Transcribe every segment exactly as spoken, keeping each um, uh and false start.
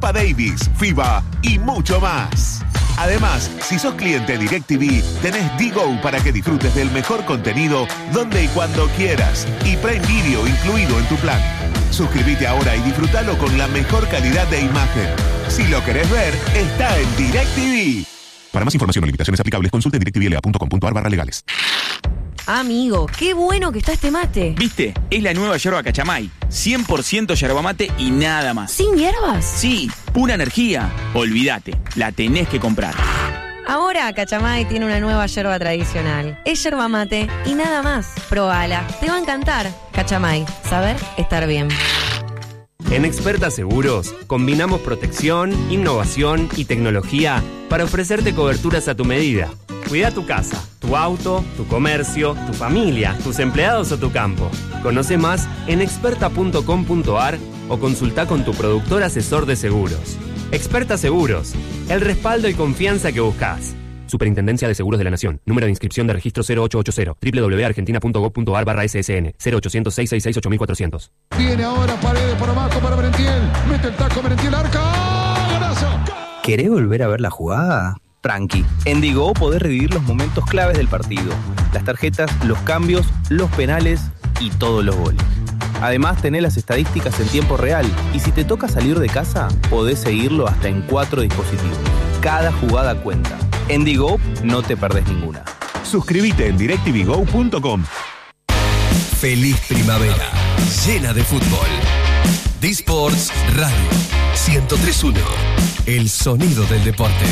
Copa Davis, FIBA y mucho más. Además, si sos cliente DirecTV, tenés D-Go para que disfrutes del mejor contenido donde y cuando quieras. Y Prime Video incluido en tu plan. Suscríbete ahora y disfrutalo con la mejor calidad de imagen. Si lo querés ver, está en DirecTV. Para más información o limitaciones aplicables, consulte directvla punto com punto ar barra legales. Amigo, qué bueno que está este mate. ¿Viste? Es la nueva yerba Cachamay. cien por ciento yerba mate y nada más. ¿Sin hierbas? Sí, pura energía. Olvídate, la tenés que comprar. Ahora Cachamay tiene una nueva yerba tradicional. Es yerba mate y nada más. Probala, te va a encantar. Cachamay, saber estar bien. En Experta Seguros combinamos protección, innovación y tecnología para ofrecerte coberturas a tu medida. Cuida tu casa, tu auto, tu comercio, tu familia, tus empleados o tu campo. Conoce más en experta punto com punto ar o consulta con tu productor asesor de seguros. Experta Seguros, el respaldo y confianza que buscas. Superintendencia de Seguros de la Nación. Número de inscripción de registro cero ocho ocho cero. doble u doble u doble u punto argentina punto gob punto ar barra ese ese ene. cero ochocientos, seiscientos sesenta y seis, ocho mil cuatrocientos. Viene ahora Paredes por abajo para Merentiel. Mete el taco Merentiel, arca. ¡Golazo! ¿Querés volver a ver la jugada? Tranqui. En D-Go podés revivir los momentos claves del partido. Las tarjetas, los cambios, los penales y todos los goles. Además, tenés las estadísticas en tiempo real. Y si te toca salir de casa, podés seguirlo hasta en cuatro dispositivos. Cada jugada cuenta. En D-Go no te perdés ninguna. Suscríbete en directv go punto com. Feliz primavera, llena de fútbol. D-Sports Radio ciento tres punto uno. El sonido del deporte.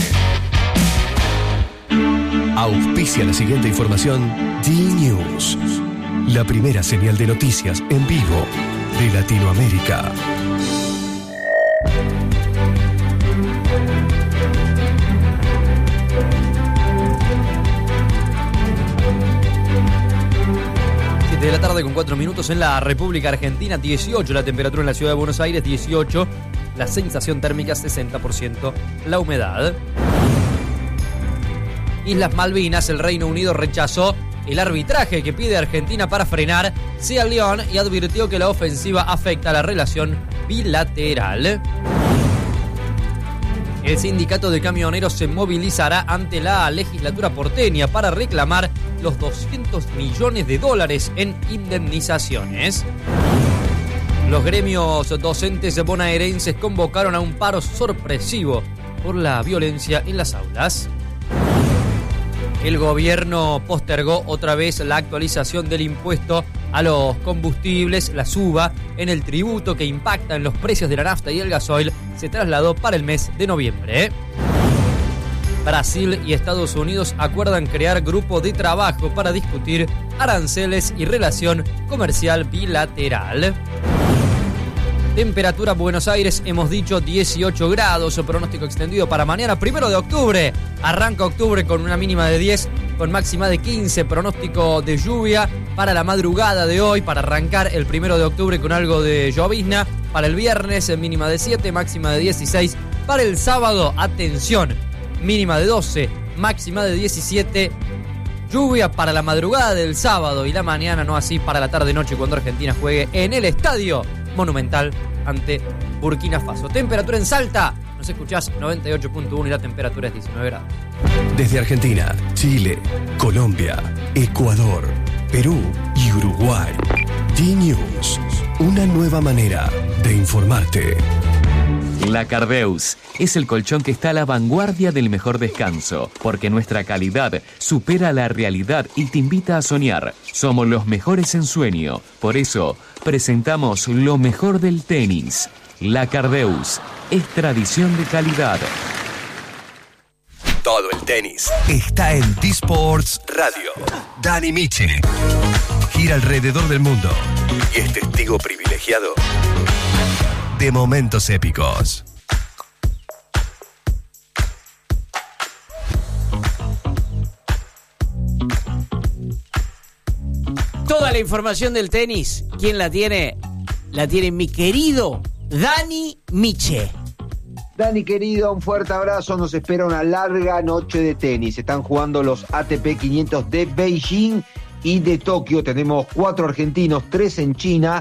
Auspicia la siguiente información. D-News, la primera señal de noticias en vivo de Latinoamérica. De la tarde con cuatro minutos en la República Argentina, dieciocho la temperatura en la ciudad de Buenos Aires, dieciocho la sensación térmica, sesenta por ciento la humedad. Islas Malvinas, el Reino Unido rechazó el arbitraje que pide Argentina para frenar Sierra Leone y advirtió que la ofensiva afecta a la relación bilateral. El sindicato de camioneros se movilizará ante la legislatura porteña para reclamar los doscientos millones de dólares en indemnizaciones. Los gremios docentes bonaerenses convocaron a un paro sorpresivo por la violencia en las aulas. El gobierno postergó otra vez la actualización del impuesto a los combustibles. La suba en el tributo que impacta en los precios de la nafta y el gasoil se trasladó para el mes de noviembre. Brasil y Estados Unidos acuerdan crear grupo de trabajo para discutir aranceles y relación comercial bilateral. Temperatura Buenos Aires, hemos dicho dieciocho grados, pronóstico extendido para mañana, primero de octubre. Arranca octubre con una mínima de diez, con máxima de quince, pronóstico de lluvia para la madrugada de hoy, para arrancar el primero de octubre con algo de llovizna. Para el viernes, mínima de siete, máxima de dieciséis. Para el sábado, atención, mínima de doce, máxima de diecisiete. Lluvia para la madrugada del sábado y la mañana, no así para la tarde-noche cuando Argentina juegue en el Estadio Monumental ante Burkina Faso. Temperatura en Salta, nos escuchás noventa y ocho punto uno y la temperatura es diecinueve grados. Desde Argentina, Chile, Colombia, Ecuador, Perú y Uruguay. D-News, una nueva manera de informarte. La Cardeus es el colchón que está a la vanguardia del mejor descanso, porque nuestra calidad supera la realidad y te invita a soñar. Somos los mejores en sueño, por eso presentamos lo mejor del tenis. La Cardeus es tradición de calidad. Todo el tenis está en D-Sports Radio. Dani Miche gira alrededor del mundo y es testigo privilegiado de momentos épicos. Toda la información del tenis, ¿quién la tiene? La tiene mi querido Dani Miche. Dani querido, un fuerte abrazo. Nos espera una larga noche de tenis. Están jugando los A T P quinientos de Beijing y de Tokio. Tenemos cuatro argentinos, tres en China,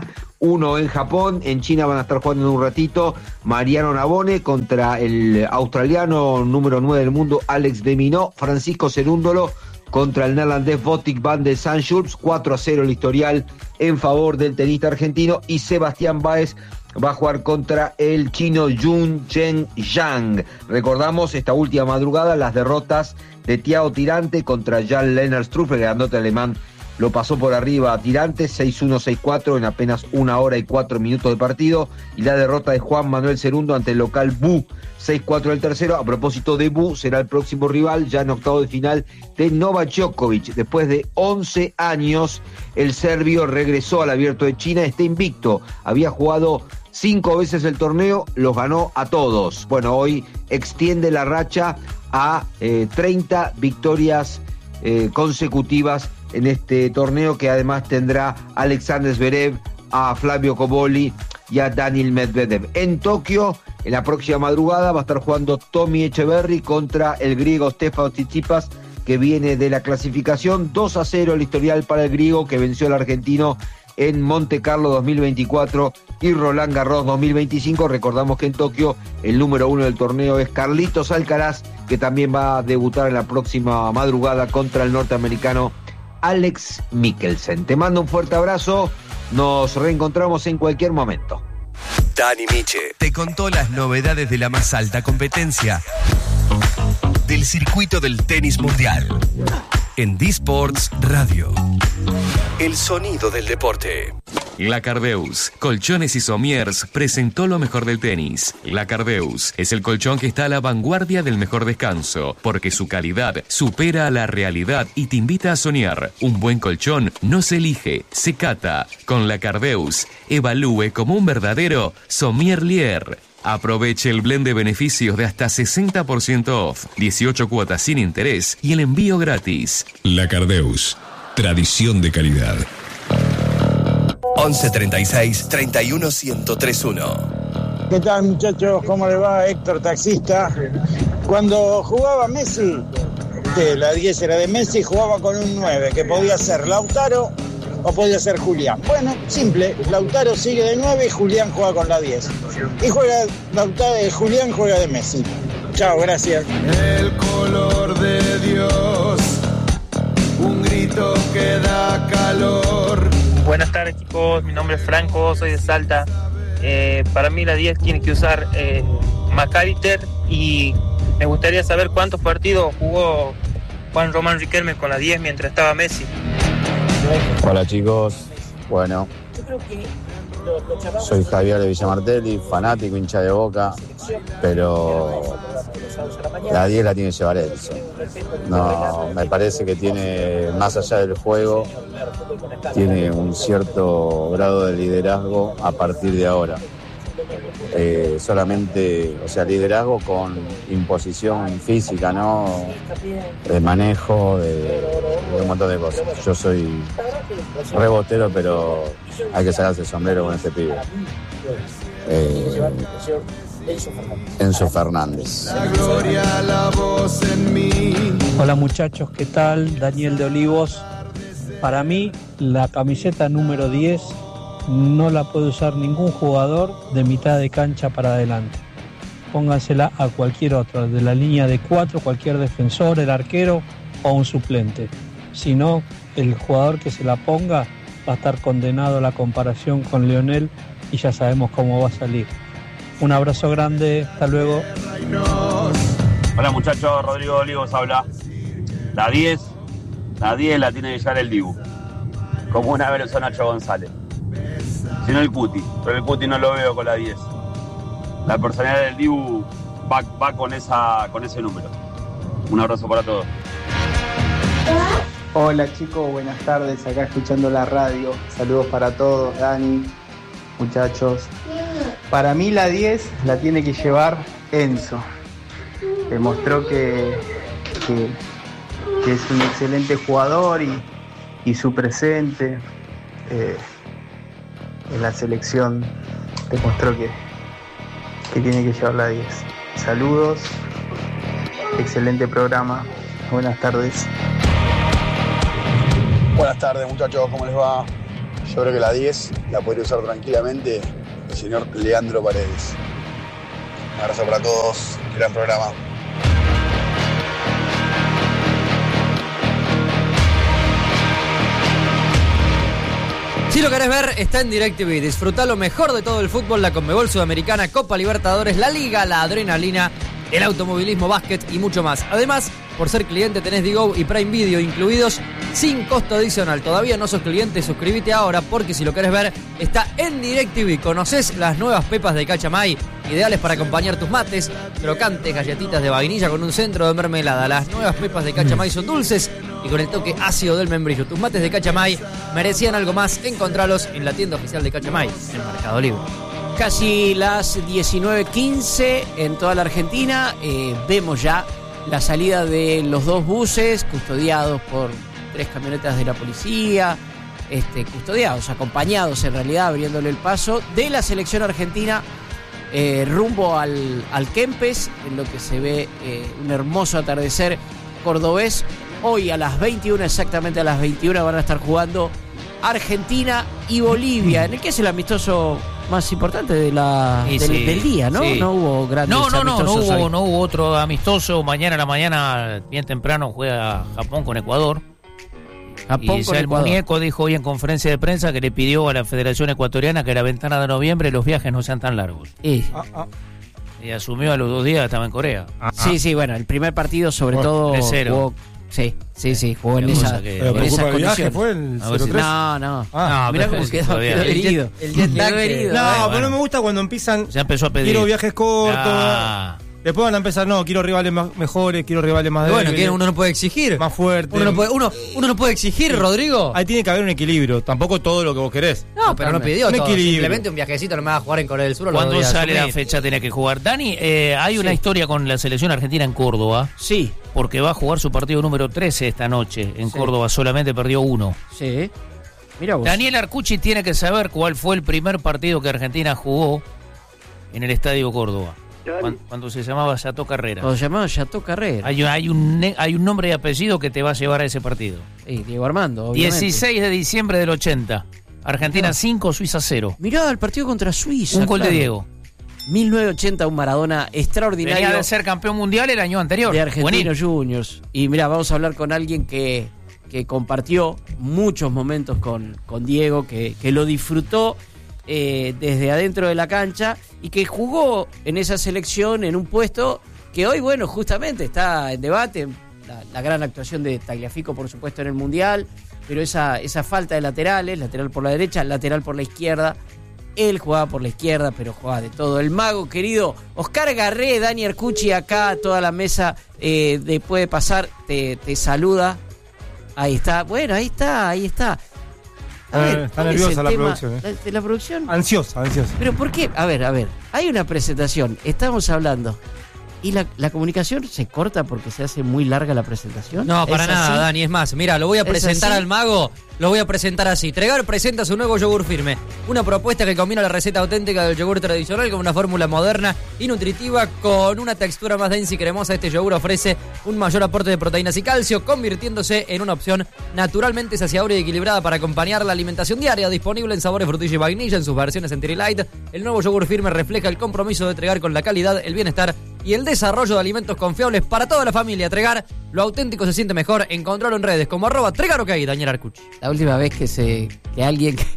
uno en Japón. En China van a estar jugando en un ratito Mariano Navone contra el australiano número nueve del mundo Alex de Minaur. Francisco Cerúndolo contra el neerlandés Botic van de Sanschulz. cuatro a cero el historial en favor del tenista argentino. Y Sebastián Báez va a jugar contra el chino Jun Chen Yang. Recordamos esta última madrugada las derrotas de Thiago Tirante contra Jan-Lennard Struff, el grandote alemán lo pasó por arriba a Tirante, seis uno, seis cuatro en apenas una hora y cuatro minutos de partido. Y la derrota de Juan Manuel Cerundo ante el local Bu, seis cuatro el tercero. A propósito de Bu, será el próximo rival ya en octavo de final de Novak Djokovic. Después de once años, el serbio regresó al Abierto de China, está invicto. Había jugado cinco veces el torneo, los ganó a todos. Bueno, hoy extiende la racha a eh, treinta victorias eh, consecutivas en este torneo, que además tendrá a Alexander Zverev, a Flavio Cobolli y a Daniil Medvedev. En Tokio, en la próxima madrugada, va a estar jugando Tommy Echeverry contra el griego Stefanos Tsitsipas, que viene de la clasificación. Dos a cero el historial para el griego, que venció al argentino en Monte Carlo dos mil veinticuatro y Roland Garros dos mil veinticinco. Recordamos que en Tokio el número uno del torneo es Carlitos Alcaraz, que también va a debutar en la próxima madrugada contra el norteamericano Alex Mikkelsen. Te mando un fuerte abrazo, nos reencontramos en cualquier momento. Dani Miche te contó las novedades de la más alta competencia del circuito del tenis mundial en D-Sports Radio. El sonido del deporte. La Cardeus, Colchones y Somiers presentó lo mejor del tenis. La Cardeus es el colchón que está a la vanguardia del mejor descanso, porque su calidad supera a la realidad y te invita a soñar. Un buen colchón no se elige, se cata. Con La Cardeus, evalúe como un verdadero sommelier. Aproveche el blend de beneficios de hasta sesenta por ciento off, dieciocho cuotas sin interés y el envío gratis. La Cardeus, tradición de calidad. once treinta y seis, treinta y uno, ciento tres uno. ¿Qué tal, muchachos? ¿Cómo le va? Héctor, taxista. Cuando jugaba Messi, que la diez era de Messi, jugaba con un nueve, que podía ser Lautaro o podía ser Julián. Bueno, simple, Lautaro sigue de nueve y Julián juega con la diez. Y juega Lautaro, Julián juega de Messi. Chao, gracias. El color de Dios, un grito que da calor. Buenas tardes, chicos, mi nombre es Franco, soy de Salta. Eh, para mí la diez tiene que usar eh, McAllister, y me gustaría saber cuántos partidos jugó Juan Román Riquelme con la diez mientras estaba Messi. Hola chicos, bueno, soy Javier de Villamartelli, fanático, hincha de Boca, pero la diez la tiene que llevar Edson. No, me parece que tiene, más allá del juego, tiene un cierto grado de liderazgo a partir de ahora. Eh, solamente, o sea, liderazgo con imposición física, ¿no? De manejo, de, de un montón de cosas. Yo soy rebotero, pero hay que sacarse el sombrero con este pibe. Eh, Enzo Fernández. La gloria, la voz en mí. Hola muchachos, ¿qué tal? Daniel de Olivos. Para mí, la camiseta número diez no la puede usar ningún jugador de mitad de cancha para adelante. Póngansela a cualquier otro, de la línea de cuatro, cualquier defensor, el arquero o un suplente. Si no, el jugador que se la ponga va a estar condenado a la comparación con Lionel y ya sabemos cómo va a salir. Un abrazo grande, hasta luego. Hola muchachos, Rodrigo Olivos habla. La diez, la diez la tiene que llevar el Dibu, como una vez lo usó Nacho González. Si no el Cuti, pero el Cuti no lo veo con la diez. La personalidad del Dibu va, va con, esa, con ese número. Un abrazo para todos. Hola chicos, buenas tardes, acá escuchando la radio. Saludos para todos, Dani, muchachos. Para mí la diez la tiene que llevar Enzo. Demostró que, que, que es un excelente jugador y, y su presente eh, en la selección demostró que, que tiene que llevar la diez. Saludos, excelente programa, buenas tardes. Buenas tardes muchachos, ¿cómo les va? Yo creo que la diez la podría usar tranquilamente el señor Leandro Paredes. Un abrazo para todos, gran programa. Si lo querés ver, está en DirecTV. Disfruta lo mejor de todo el fútbol, la Conmebol Sudamericana, Copa Libertadores, la Liga, la adrenalina, el automovilismo, básquet y mucho más. Además, por ser cliente tenés Digo y Prime Video incluidos sin costo adicional. Todavía no sos cliente, suscríbete ahora porque si lo querés ver, está en DirecTV. ¿Conocés las nuevas pepas de Cachamay? Ideales para acompañar tus mates, crocantes, galletitas de vainilla con un centro de mermelada. Las nuevas pepas de Cachamay son dulces y con el toque ácido del membrillo. Tus mates de Cachamay merecían algo más. Encontralos en la tienda oficial de Cachamay, en Mercado Libre. Casi las diecinueve quince en toda la Argentina. Eh, vemos ya la salida de los dos buses custodiados por tres camionetas de la policía, este, custodiados, acompañados en realidad, abriéndole el paso de la selección argentina eh, rumbo al, al Kempes, en lo que se ve eh, un hermoso atardecer cordobés. Hoy a las veintiuna, exactamente a las veintiuna, van a estar jugando Argentina y Bolivia, en el que es el amistoso más importante de la, sí, del, sí, del día, ¿no? Sí. No hubo grandes No, no, no, no amistosos hubo, hoy. no hubo otro amistoso. Mañana a la mañana, bien temprano, juega Japón con Ecuador. Japón y con el Ecuador. muñeco dijo hoy en conferencia de prensa que le pidió a la Federación Ecuatoriana que la ventana de noviembre los viajes no sean tan largos. Y, ah, ah. y asumió a los dos días, estaba en Corea. Ah, sí, sí, bueno, el primer partido sobre Bueno, todo tres cero. jugó, sí, sí, sí, jugó en, Qué esa, cosa que- en ¿Pero esas culpa del viaje condiciones. fue el A ver si- cero tres? No, no. Ah, Mirá pero cómo sí, quedó, todavía. quedó El jet- herido. el jet lag Quedó que- herido. No, eh, pero bueno. no me gusta cuando empiezan. Ya empezó a pedir. Quiero viajes cortos. Ah. Después van a empezar, no, quiero rivales más, mejores, quiero rivales más Bueno, débiles. que uno no puede exigir. Más fuertes. Uno no puede, uno, uno no puede exigir, Rodrigo. Ahí tiene que haber un equilibrio. Tampoco todo lo que vos querés. No, pero no pidió un todo. equilibrio. Simplemente un viajecito, no me va a jugar en Corea del Sur. o lo ¿Cuándo voy a sale la asumir. fecha? Tiene que jugar. Dani, eh, hay una Sí. historia con la selección argentina en Córdoba. Sí. Porque va a jugar su partido número trece esta noche. En Sí. Córdoba solamente perdió uno. Sí. Mira vos. Daniel Arcucci tiene que saber cuál fue el primer partido que Argentina jugó en el Estadio Córdoba. Cuando, cuando se llamaba Chateau Carrera. Cuando se llamaba Chateau Carrera. Hay, hay, un, ne- hay un nombre y apellido que te va a llevar a ese partido. Sí, Diego Armando, obviamente. dieciséis de diciembre del ochenta. Argentina cinco, Suiza cero. Mirá, el partido contra Suiza. Un gol de claro. Diego. mil novecientos ochenta, un Maradona extraordinario. Venía de ser campeón mundial el año anterior. De Argentinos Juvenil. Juniors. Y mirá, vamos a hablar con alguien que, que compartió muchos momentos con, con Diego, que, que lo disfrutó eh, desde adentro de la cancha y que jugó en esa selección en un puesto que hoy, bueno, justamente está en debate. La, la gran actuación de Tagliafico, por supuesto, en el Mundial, pero esa, esa falta de laterales, lateral por la derecha, lateral por la izquierda. Él jugaba por la izquierda, pero jugaba de todo. El mago querido Oscar Garré, Dani Arcucci, acá toda la mesa eh, de Puede Pasar, te, te saluda. Ahí está, bueno, ahí está, ahí está. A Eh, ver, está ¿cuál es nerviosa el la tema producción, eh. ¿De, de la producción? Ansiosa, ansiosa. Pero ¿por qué? A ver, a ver, hay una presentación, estamos hablando. ¿Y la, la comunicación se corta porque se hace muy larga la presentación? No, para ¿Es nada, así? Dani. Es más, mira, lo voy a ¿Es presentar así? al mago, lo voy a presentar así. Tregar presenta su nuevo yogur firme. Una propuesta que combina la receta auténtica del yogur tradicional con una fórmula moderna y nutritiva con una textura más densa y cremosa. Este yogur ofrece un mayor aporte de proteínas y calcio, convirtiéndose en una opción naturalmente saciadora y equilibrada para acompañar la alimentación diaria. Disponible en sabores frutilla y vainilla en sus versiones Century Light. El nuevo yogur firme refleja el compromiso de Tregar con la calidad, el bienestar y el desarrollo de alimentos confiables para toda la familia. Tregar, lo auténtico se siente mejor. Encontrarlo en redes como arroba Tregar OK, Daniel Arcucci. La última vez que se que alguien que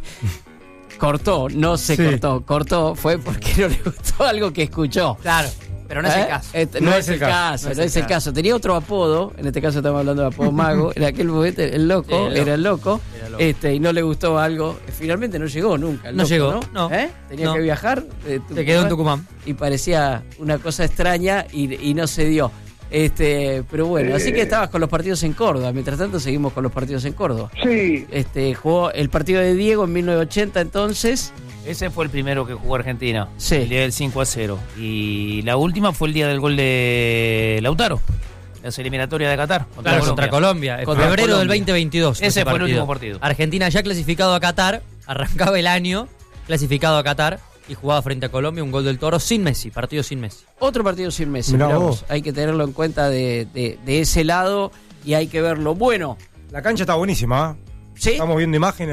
cortó, no se Sí. cortó, cortó fue porque no le gustó algo que escuchó. Claro, pero no es ¿Eh? el caso. Este, no, es el caso, no es el caso. Tenía otro apodo, en este caso estamos hablando de apodo mago, en aquel momento el loco, Sí, el loco. era el loco, Era loco. este y no le gustó algo. Finalmente no llegó nunca. el No loco, llegó, ¿no? no. ¿Eh? Tenía No. que viajar. de Se quedó en Tucumán. Y parecía una cosa extraña y, y no se dio. Este, pero bueno, así que estabas con los partidos en Córdoba. Mientras tanto seguimos con los partidos en Córdoba. Sí. Este, jugó el partido de Diego en mil novecientos ochenta entonces. Ese fue el primero que jugó Argentina. Sí. El día del cinco a cero. Y la última fue el día del gol de Lautaro. Las eliminatorias de Qatar. Contra Claro, contra Colombia. En Contra febrero Colombia. del veinte veintidós. Ese fue el último partido. Argentina ya clasificado a Qatar. Arrancaba el año clasificado a Qatar y jugaba frente a Colombia un gol del Toro sin Messi. Partido sin Messi. Otro partido sin Messi. Mirá mirá vos. vos. Hay que tenerlo en cuenta de, de- de ese lado y hay que verlo. Bueno, La cancha está buenísima, ¿eh? ¿sí? Estamos viendo imágenes.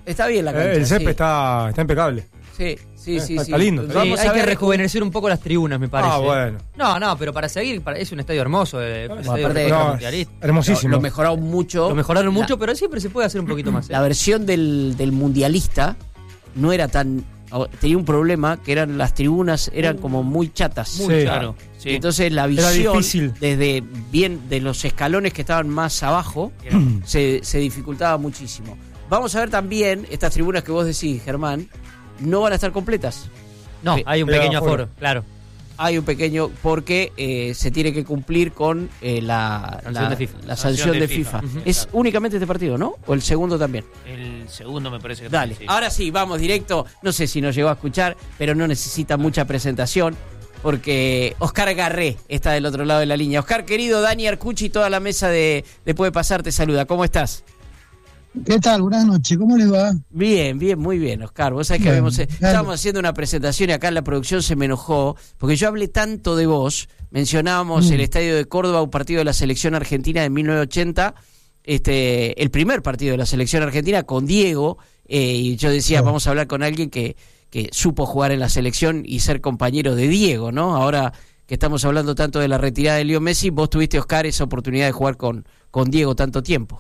Está bien la cancha. Eh, el césped sí. está, está impecable. Sí, sí, Eh, sí. está, sí. está lindo. Sí, Está Vamos hay a que ver- rejuvenecer un poco las tribunas, me parece. Ah, bueno. No, no, pero para seguir, para- es un estadio hermoso. eh, el estadio aparte- recontra no, mundialista. hermosísimo. Lo, lo mejoraron mucho. Lo mejoraron La- mucho, pero siempre se puede hacer un poquito más. ¿eh? La versión del, del mundialista no era tan... Tenía un problema que eran las tribunas eran como muy chatas. Muy Sí. Claro, sí. Entonces la Era visión difícil. desde bien de los escalones que estaban más abajo se, se dificultaba muchísimo. Vamos a ver también estas tribunas que vos decís, Germán, no van a estar completas. No, Sí. hay un Pero pequeño afuera. aforo, claro. Hay un pequeño porque eh, se tiene que cumplir con eh, la, Sanción la, de FIFA. la sanción de FIFA. Ujú. Es únicamente este partido, ¿no? O el segundo también. El segundo me parece que Dale, sí. ahora sí, vamos directo. No sé si nos llegó a escuchar, pero no necesita mucha presentación porque Oscar Garré está del otro lado de la línea. Oscar, querido, Dani Arcucci, toda la mesa de, de Puede Pasar te saluda. ¿Cómo estás? ¿Qué tal? Buenas noches, ¿cómo les va? Bien, bien, muy bien, Oscar. Vos sabés que Bien, habíamos, eh, dale. estábamos haciendo una presentación y acá la producción se me enojó porque yo hablé tanto de vos. Mencionábamos Mm. el Estadio de Córdoba, un partido de la selección argentina de mil novecientos ochenta, este, el primer partido de la selección argentina con Diego, eh, y yo decía, Sí. vamos a hablar con alguien que, que supo jugar en la selección y ser compañero de Diego, ¿no? Ahora que estamos hablando tanto de la retirada de Leo Messi, vos tuviste, Oscar, esa oportunidad de jugar con, con Diego tanto tiempo.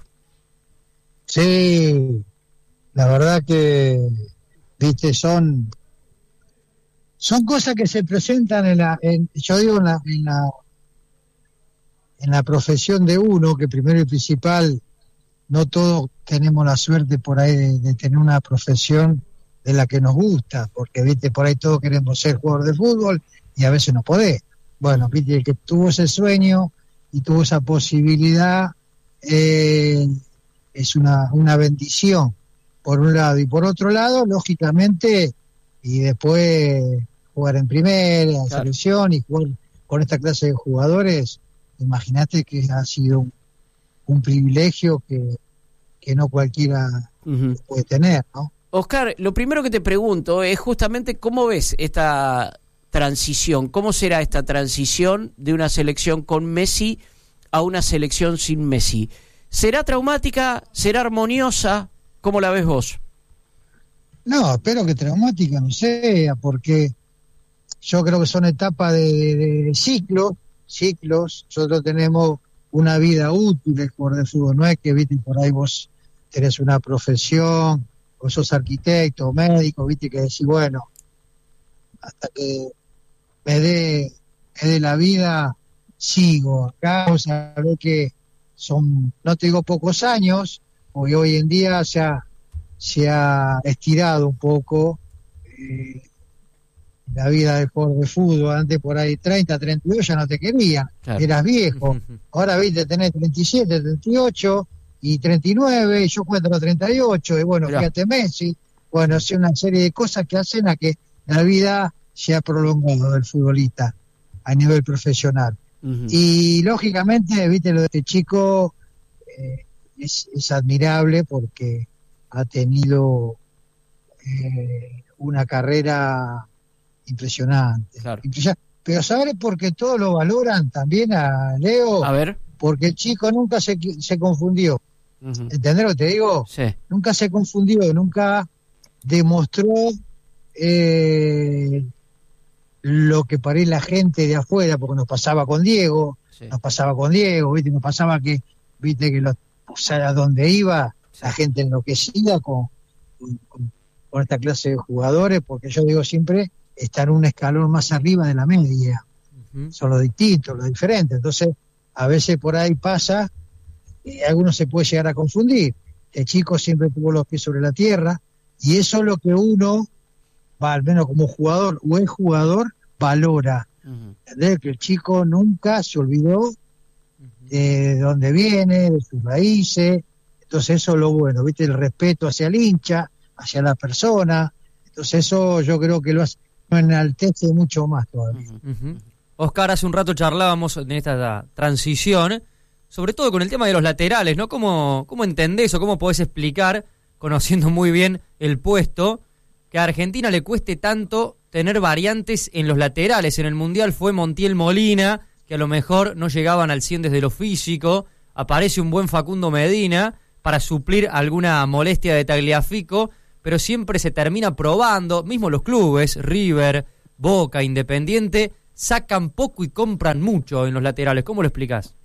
Sí, la verdad que, viste, son son cosas que se presentan en la, en, yo digo en la, en la en la profesión de uno, que primero y principal, no todos tenemos la suerte por ahí de, de tener una profesión de la que nos gusta, porque viste, por ahí todos queremos ser jugador de fútbol y a veces no podés. Bueno, viste, el que tuvo ese sueño y tuvo esa posibilidad, eh, es una, una bendición, por un lado. Y por otro lado, lógicamente, y después jugar en primera, en Claro. selección y jugar con esta clase de jugadores, imagínate que ha sido un, un privilegio que, que no cualquiera Ujú. puede tener, ¿no? Oscar, lo primero que te pregunto es justamente cómo ves esta transición, cómo será esta transición de una selección con Messi a una selección sin Messi. ¿Será traumática? ¿Será armoniosa? ¿Cómo la ves vos? No, espero que traumática no sea, porque yo creo que son etapas de, de- de ciclos, ciclos. Nosotros tenemos una vida útil el jugador de fútbol, no es que, viste, por ahí vos tenés una profesión, o sos arquitecto, médico, viste, que decís, bueno, hasta que me dé, me dé la vida, sigo. Acá vos sabés que son, no te digo pocos años, porque hoy en día se ha, se ha estirado un poco eh, la vida del jugador de fútbol. Antes por ahí treinta, treinta y dos ya no te querían, Claro. eras viejo. Ahora viste, tenés treinta y siete, treinta y ocho y treinta y nueve, y yo cuento los treinta y ocho, y bueno, Mirá. fíjate Messi, bueno, es una serie de cosas que hacen a que la vida sea prolongada del futbolista a nivel profesional. Ujú. Y lógicamente, viste, lo de este chico eh, es, es admirable porque ha tenido eh, una carrera impresionante. Claro. Impresionante. Pero ¿sabes por qué todos lo valoran también a Leo? A ver. Porque el chico nunca se, se confundió. Ujú. ¿Entendés lo que te digo? Sí. Nunca se confundió, nunca demostró eh, lo que para él la gente de afuera, porque nos pasaba con Diego, Sí. nos pasaba con Diego, viste, nos pasaba que, viste, que los, o sea, a donde iba, la gente enloquecida con, con, con esta clase de jugadores, porque yo digo siempre, están un escalón más arriba de la media. Ujú. Son los distintos, los diferentes. Entonces, a veces por ahí pasa, y algunos se puede llegar a confundir. El chico siempre tuvo los pies sobre la tierra, y eso es lo que uno, va, al menos como jugador o es jugador, valora. Ujú. ¿Entendés? Que el chico nunca se olvidó de dónde viene, de sus raíces. Entonces eso es lo bueno, ¿viste? El respeto hacia el hincha, hacia la persona. Entonces eso yo creo que lo hace, lo enaltece mucho más todavía. Ujú. Oscar, hace un rato charlábamos en esta transición, sobre todo con el tema de los laterales, ¿no? ¿Cómo, cómo entendés o cómo podés explicar, conociendo muy bien el puesto, que a Argentina le cueste tanto tener variantes en los laterales? En el Mundial fue Montiel Molina, que a lo mejor no llegaban al cien desde lo físico, aparece un buen Facundo Medina para suplir alguna molestia de Tagliafico, pero siempre se termina probando, mismo los clubes, River, Boca, Independiente, sacan poco y compran mucho en los laterales. ¿Cómo lo explicás?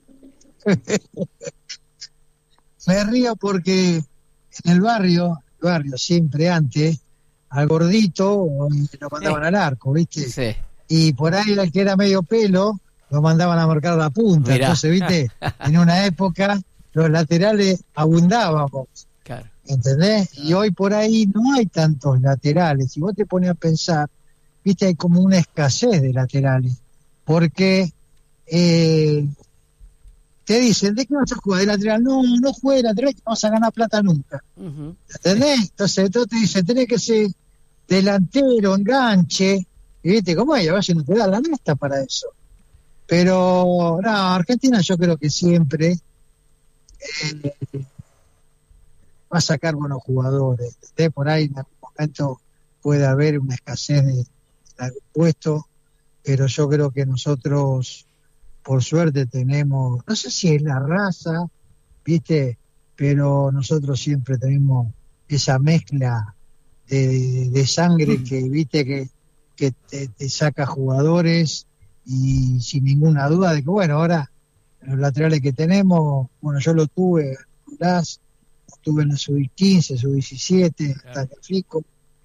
Me río porque en el barrio, el barrio siempre antes, al gordito lo mandaban al arco, ¿viste? Sí. Y por ahí el que era medio pelo lo mandaban a marcar la punta. Mirá. Entonces, ¿viste? En una época los laterales abundábamos. Claro. ¿Entendés? Y hoy por ahí no hay tantos laterales. Si vos te pones a pensar, ¿viste? Hay como una escasez de laterales. Porque eh, te dicen, ¿de qué vas a jugar? ¿De lateral? No, no juegue de lateral, que no vas a ganar plata nunca. Uh-huh. ¿Entendés? Entonces, entonces te dicen, tenés que ser delantero, enganche. Y viste, ¿cómo es? A ver si no te da la nasta para eso. Pero, no, Argentina yo creo que siempre eh, va a sacar buenos jugadores. ¿Entendés? Por ahí en algún momento puede haber una escasez de, de algún puesto, pero yo creo que nosotros, por suerte, tenemos, no sé si es la raza, viste, pero nosotros siempre tenemos esa mezcla de, de, de sangre que, viste, que, que te, te saca jugadores, y sin ninguna duda de que, bueno, ahora los laterales que tenemos, bueno, yo lo tuve, las, lo tuve en la sub quince, sub diecisiete, hasta el Flico,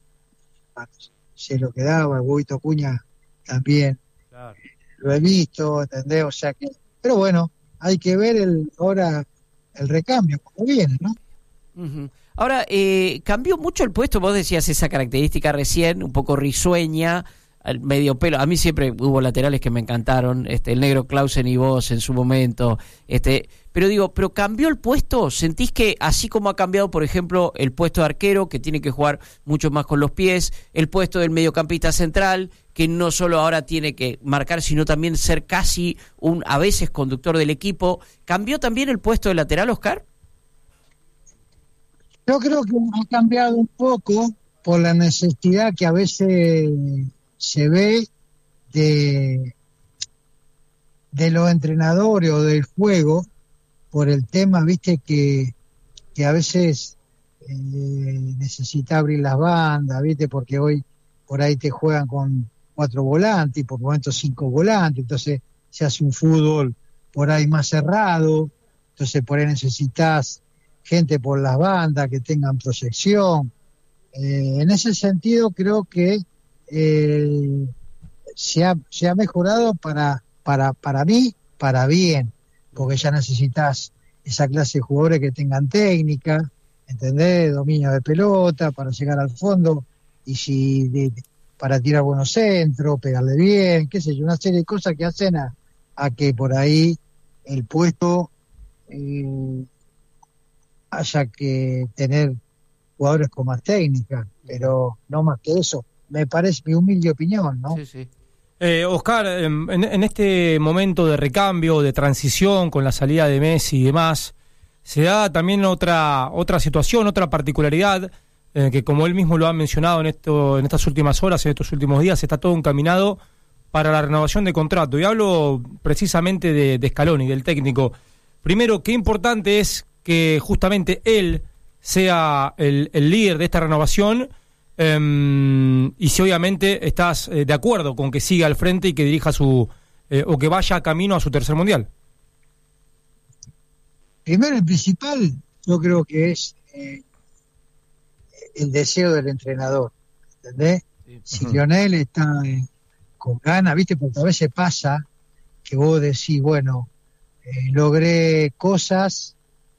se lo quedaba, el Huevito Cuña también, claro. Lo he visto, ¿entendés? O sea que, pero bueno, hay que ver el ahora el recambio, como viene, ¿no? Uh-huh. Ahora, eh, cambió mucho el puesto, vos decías esa característica recién, un poco risueña, al medio pelo. A mí siempre hubo laterales que me encantaron, este el negro Clausen y vos en su momento, este, pero digo, pero cambió el puesto. ¿Sentís que así como ha cambiado, por ejemplo, el puesto de arquero, que tiene que jugar mucho más con los pies, el puesto del mediocampista central, que no solo ahora tiene que marcar, sino también ser casi un, a veces, conductor del equipo, cambió también el puesto de lateral, Oscar? Yo creo que ha cambiado un poco por la necesidad que a veces se ve de, de los entrenadores o del juego, por el tema, viste, que, que a veces eh, necesita abrir las bandas, viste, porque hoy por ahí te juegan con cuatro volantes y por momentos cinco volantes, entonces se hace un fútbol por ahí más cerrado, entonces por ahí necesitas gente por las bandas que tengan proyección. Eh, en ese sentido creo que eh, se, ha, se ha mejorado para, para, para mí, para bien, porque ya necesitas esa clase de jugadores que tengan técnica, ¿entendés? Dominio de pelota para llegar al fondo, y si de, de, para tirar buenos centros, pegarle bien, qué sé yo, una serie de cosas que hacen a, a que por ahí el puesto eh, haya que tener jugadores con más técnica, pero no más que eso. Me parece mi humilde opinión, ¿no? Sí, sí. Eh, Oscar, en, en este momento de recambio, de transición con la salida de Messi y demás, se da también otra otra situación, otra particularidad, eh, que como él mismo lo ha mencionado en esto en estas últimas horas, en estos últimos días, está todo encaminado para la renovación de contrato. Y hablo precisamente de, de Scaloni, del técnico. Primero, qué importante es que justamente él sea el, el líder de esta renovación, eh, y si obviamente estás eh, de acuerdo con que siga al frente y que dirija su eh, o que vaya camino a su tercer mundial. Primero y principal, yo creo que es eh, el deseo del entrenador, ¿entendés? Sí. Si uh-huh. Lionel está eh, con ganas, ¿viste? Porque a veces pasa que vos decís, bueno, eh, logré cosas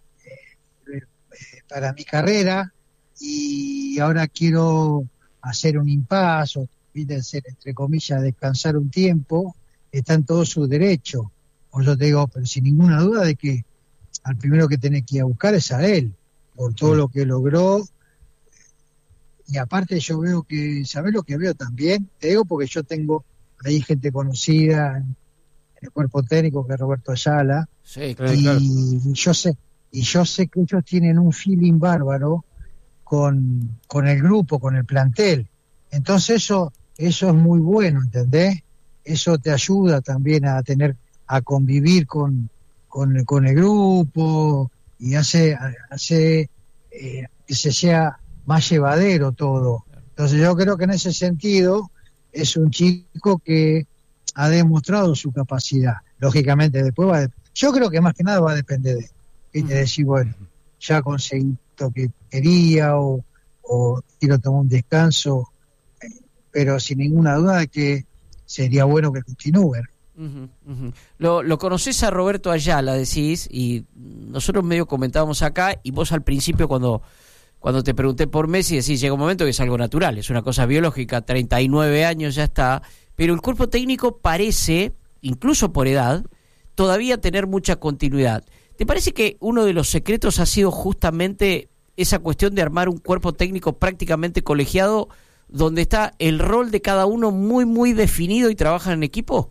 para mi carrera y ahora quiero hacer un impasse, hacer, entre comillas, descansar un tiempo, está en todo su derecho. O yo te digo, pero sin ninguna duda de que al primero que tenés que ir a buscar es a él, por todo lo que logró. Y aparte yo veo que, ¿sabés lo que veo también? Te digo porque yo tengo ahí gente conocida en el cuerpo técnico, que es Roberto Ayala, sí, claro, y claro. yo sé Y yo sé que ellos tienen un feeling bárbaro con, con el grupo, con el plantel. Entonces eso, eso es muy bueno, ¿entendés? Eso te ayuda también a tener, a convivir con, con, con el grupo y hace, hace eh, que se sea más llevadero todo. Entonces yo creo que en ese sentido es un chico que ha demostrado su capacidad. Lógicamente después va a, yo creo que más que nada va a depender de él. Y te decir, bueno, ya conseguí lo que quería o, o quiero tomar un descanso, pero sin ninguna duda de que sería bueno que continúe. Uh-huh, uh-huh. Lo, lo conocés a Roberto Ayala, decís, y nosotros medio comentábamos acá, y vos al principio cuando, cuando te pregunté por Messi decís, llega un momento que es algo natural, es una cosa biológica, treinta y nueve años ya está, pero el cuerpo técnico parece, incluso por edad, todavía tener mucha continuidad. ¿Te parece que uno de los secretos ha sido justamente esa cuestión de armar un cuerpo técnico prácticamente colegiado, donde está el rol de cada uno muy, muy definido y trabajan en equipo?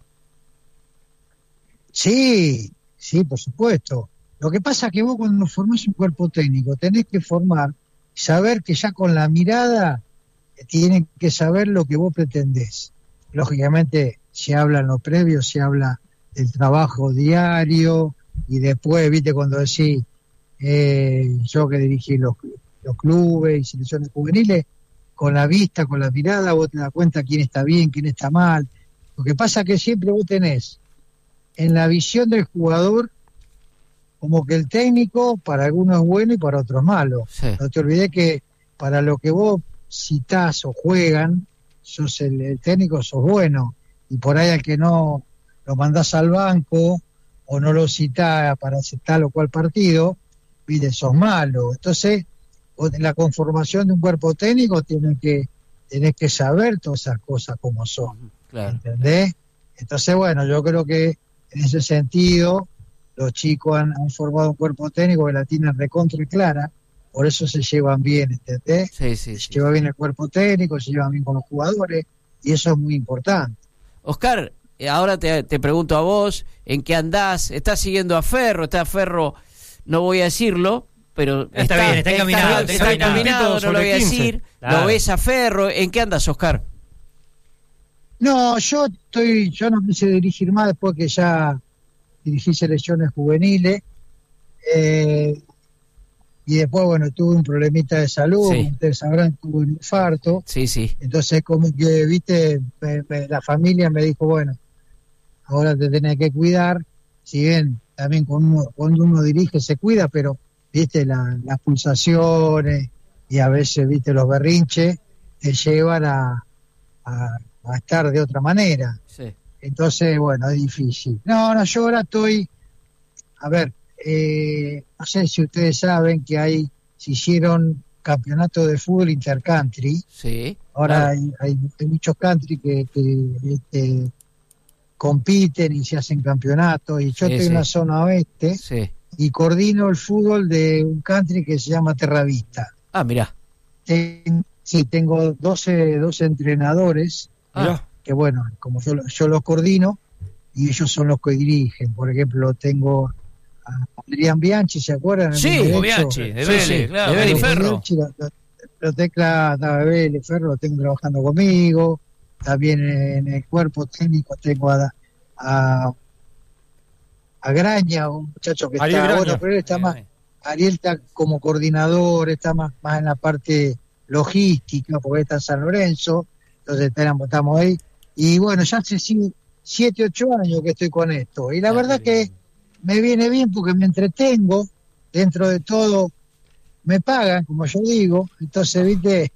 Sí, sí, por supuesto. Lo que pasa es que vos cuando formás un cuerpo técnico tenés que formar, saber que ya con la mirada tienen que saber lo que vos pretendés. Lógicamente se habla en lo previo, se habla del trabajo diario y después, viste, cuando decís eh, yo que dirigí los, los clubes y selecciones juveniles, con la vista, con la mirada, vos te das cuenta quién está bien, quién está mal. Lo que pasa es que siempre vos tenés en la visión del jugador como que el técnico para algunos es bueno y para otros malo. Sí. No te olvides que para lo que vos citás o juegan, sos el, el técnico, sos bueno, y por ahí al que no lo mandás al banco o no lo citás para hacer tal o cual partido, viste, sos malo. Entonces, en la conformación de un cuerpo técnico tenés que, tenés que saber todas esas cosas como son. Claro. ¿Entendés? Entonces, bueno, yo creo que en ese sentido los chicos han, han formado un cuerpo técnico que la tienen recontra y clara, por eso se llevan bien, ¿entendés? Sí, sí, se sí. lleva bien el cuerpo técnico, se llevan bien con los jugadores, y eso es muy importante. Oscar, ahora te, te pregunto a vos, ¿en qué andás? ¿Estás siguiendo a Ferro? ¿Está a Ferro? No voy a decirlo, pero está, está bien, está encaminado, está, está encaminado, no lo voy a decir. Claro. ¿Lo ves a Ferro? ¿En qué andas, Oscar? No, yo estoy, yo no quise dirigir más después que ya dirigí selecciones juveniles, eh, y después, bueno, tuve un problemita de salud, sí. Ustedes sabrán, tuve un infarto. Sí, sí. Entonces, como que, viste, me, me, la familia me dijo, bueno, ahora te tenés que cuidar, si bien también cuando uno, cuando uno dirige se cuida, pero, viste, la, las pulsaciones y a veces, viste, los berrinches te llevan a, a, a estar de otra manera. Sí. Entonces, bueno, es difícil. No, no, yo ahora estoy, a ver, eh, no sé si ustedes saben que hay, se hicieron campeonatos de fútbol intercountry. Sí. Ahora claro. hay, hay, hay muchos country que, que este, compiten y se hacen campeonatos, y yo sí, estoy sí. en la zona oeste sí. y coordino el fútbol de un country que se llama Terravista. Ah, mirá. Ten, sí, tengo doce, doce entrenadores. Ah. Que bueno, como yo, yo los coordino y ellos son los que dirigen. Por ejemplo, tengo a Adrián Bianchi, ¿se acuerdan? Sí, Bianchi, de Vélez, sí, claro, de Vélez Ferro. Bianchi, lo, lo, lo tecla de Vélez Ferro, lo tengo trabajando conmigo. También en el cuerpo técnico tengo a, a, a Graña, un muchacho que Ariel está, Graña. bueno, pero él está más, Ariel está como coordinador, está más, más en la parte logística, porque está en San Lorenzo, entonces estamos, estamos ahí. Y bueno, ya hace siete, ocho años que estoy con esto. Y la ah, verdad que me viene bien porque me entretengo. Dentro de todo me pagan, como yo digo. Entonces, viste,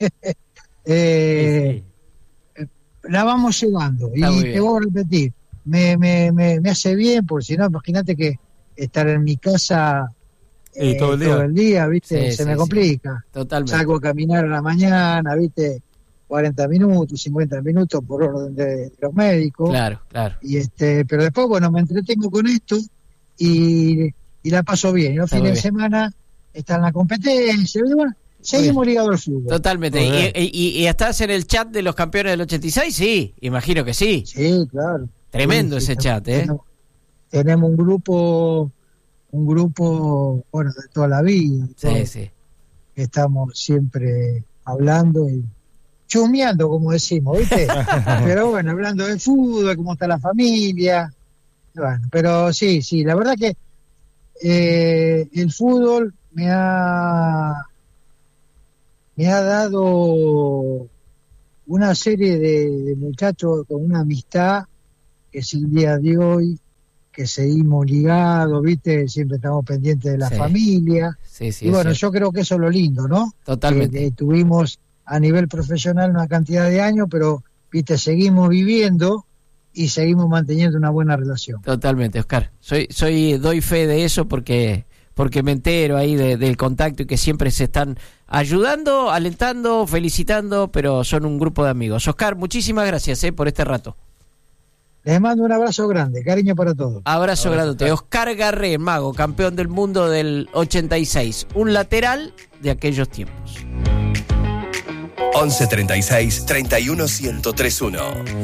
eh, sí, sí. la vamos llevando. Está y te voy a repetir, me, me, me, me hace bien, porque si no, imagínate que estar en mi casa eh, todo, el todo el día, viste, sí, se sí, me complica. Sí. Totalmente. Salgo a caminar a la mañana, viste, cuarenta minutos, cincuenta minutos por orden de, de los médicos. Claro, claro. Y este, pero después, bueno, me entretengo con esto y, y la paso bien. Y los fines de semana está en la competencia. Y bueno, seguimos ligados al fútbol. Totalmente. ¿Y, y, ¿Y estás en el chat de los campeones del ochenta y seis? Sí, imagino que sí. Sí, claro. Tremendo sí, ese sí, chat, ¿eh? Tenemos, tenemos un grupo, un grupo, bueno, de toda la vida. Sí, todo, sí. Que estamos siempre hablando y chumeando, como decimos, ¿viste? Pero bueno, hablando de fútbol, cómo está la familia. Bueno, pero sí, sí, la verdad que eh, el fútbol me ha me ha dado una serie de, de muchachos con una amistad que es el día de hoy, que seguimos ligados, ¿viste? Siempre estamos pendientes de la Sí. familia. Sí, sí, y bueno, es yo creo que eso es lo lindo, ¿no? Totalmente. Que, que tuvimos a nivel profesional una cantidad de años, pero, ¿viste? Seguimos viviendo y seguimos manteniendo una buena relación. Totalmente, Oscar. Soy, soy, doy fe de eso porque, porque me entero ahí de, del contacto y que siempre se están ayudando, alentando, felicitando, pero son un grupo de amigos. Oscar, muchísimas gracias eh, por este rato. Les mando un abrazo grande, cariño para todos. Abrazo grandote. Oscar Garré, mago, campeón del mundo del ochenta y seis. Un lateral de aquellos tiempos. once treinta y seis, treinta y uno, ciento tres uno.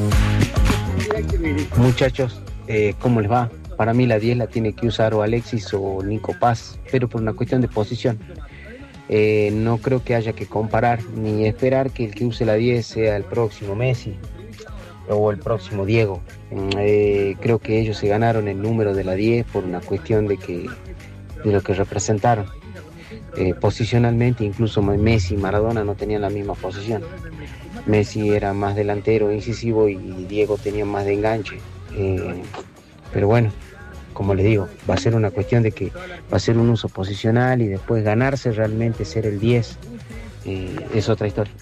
Muchachos, eh, ¿cómo les va? Para mí la diez la tiene que usar o Alexis o Nico Paz, pero por una cuestión de posición. Eh, no creo que haya que comparar ni esperar que el que use la diez sea el próximo Messi o el próximo Diego. Eh, creo que ellos se ganaron el número de la diez por una cuestión de que de lo que representaron. Eh, posicionalmente, incluso Messi y Maradona no tenían la misma posición. Messi era más delantero, incisivo, y Diego tenía más de enganche. Eh, pero bueno, como les digo, va a ser una cuestión de que va a ser un uso posicional y después ganarse realmente ser el diez eh, es otra historia.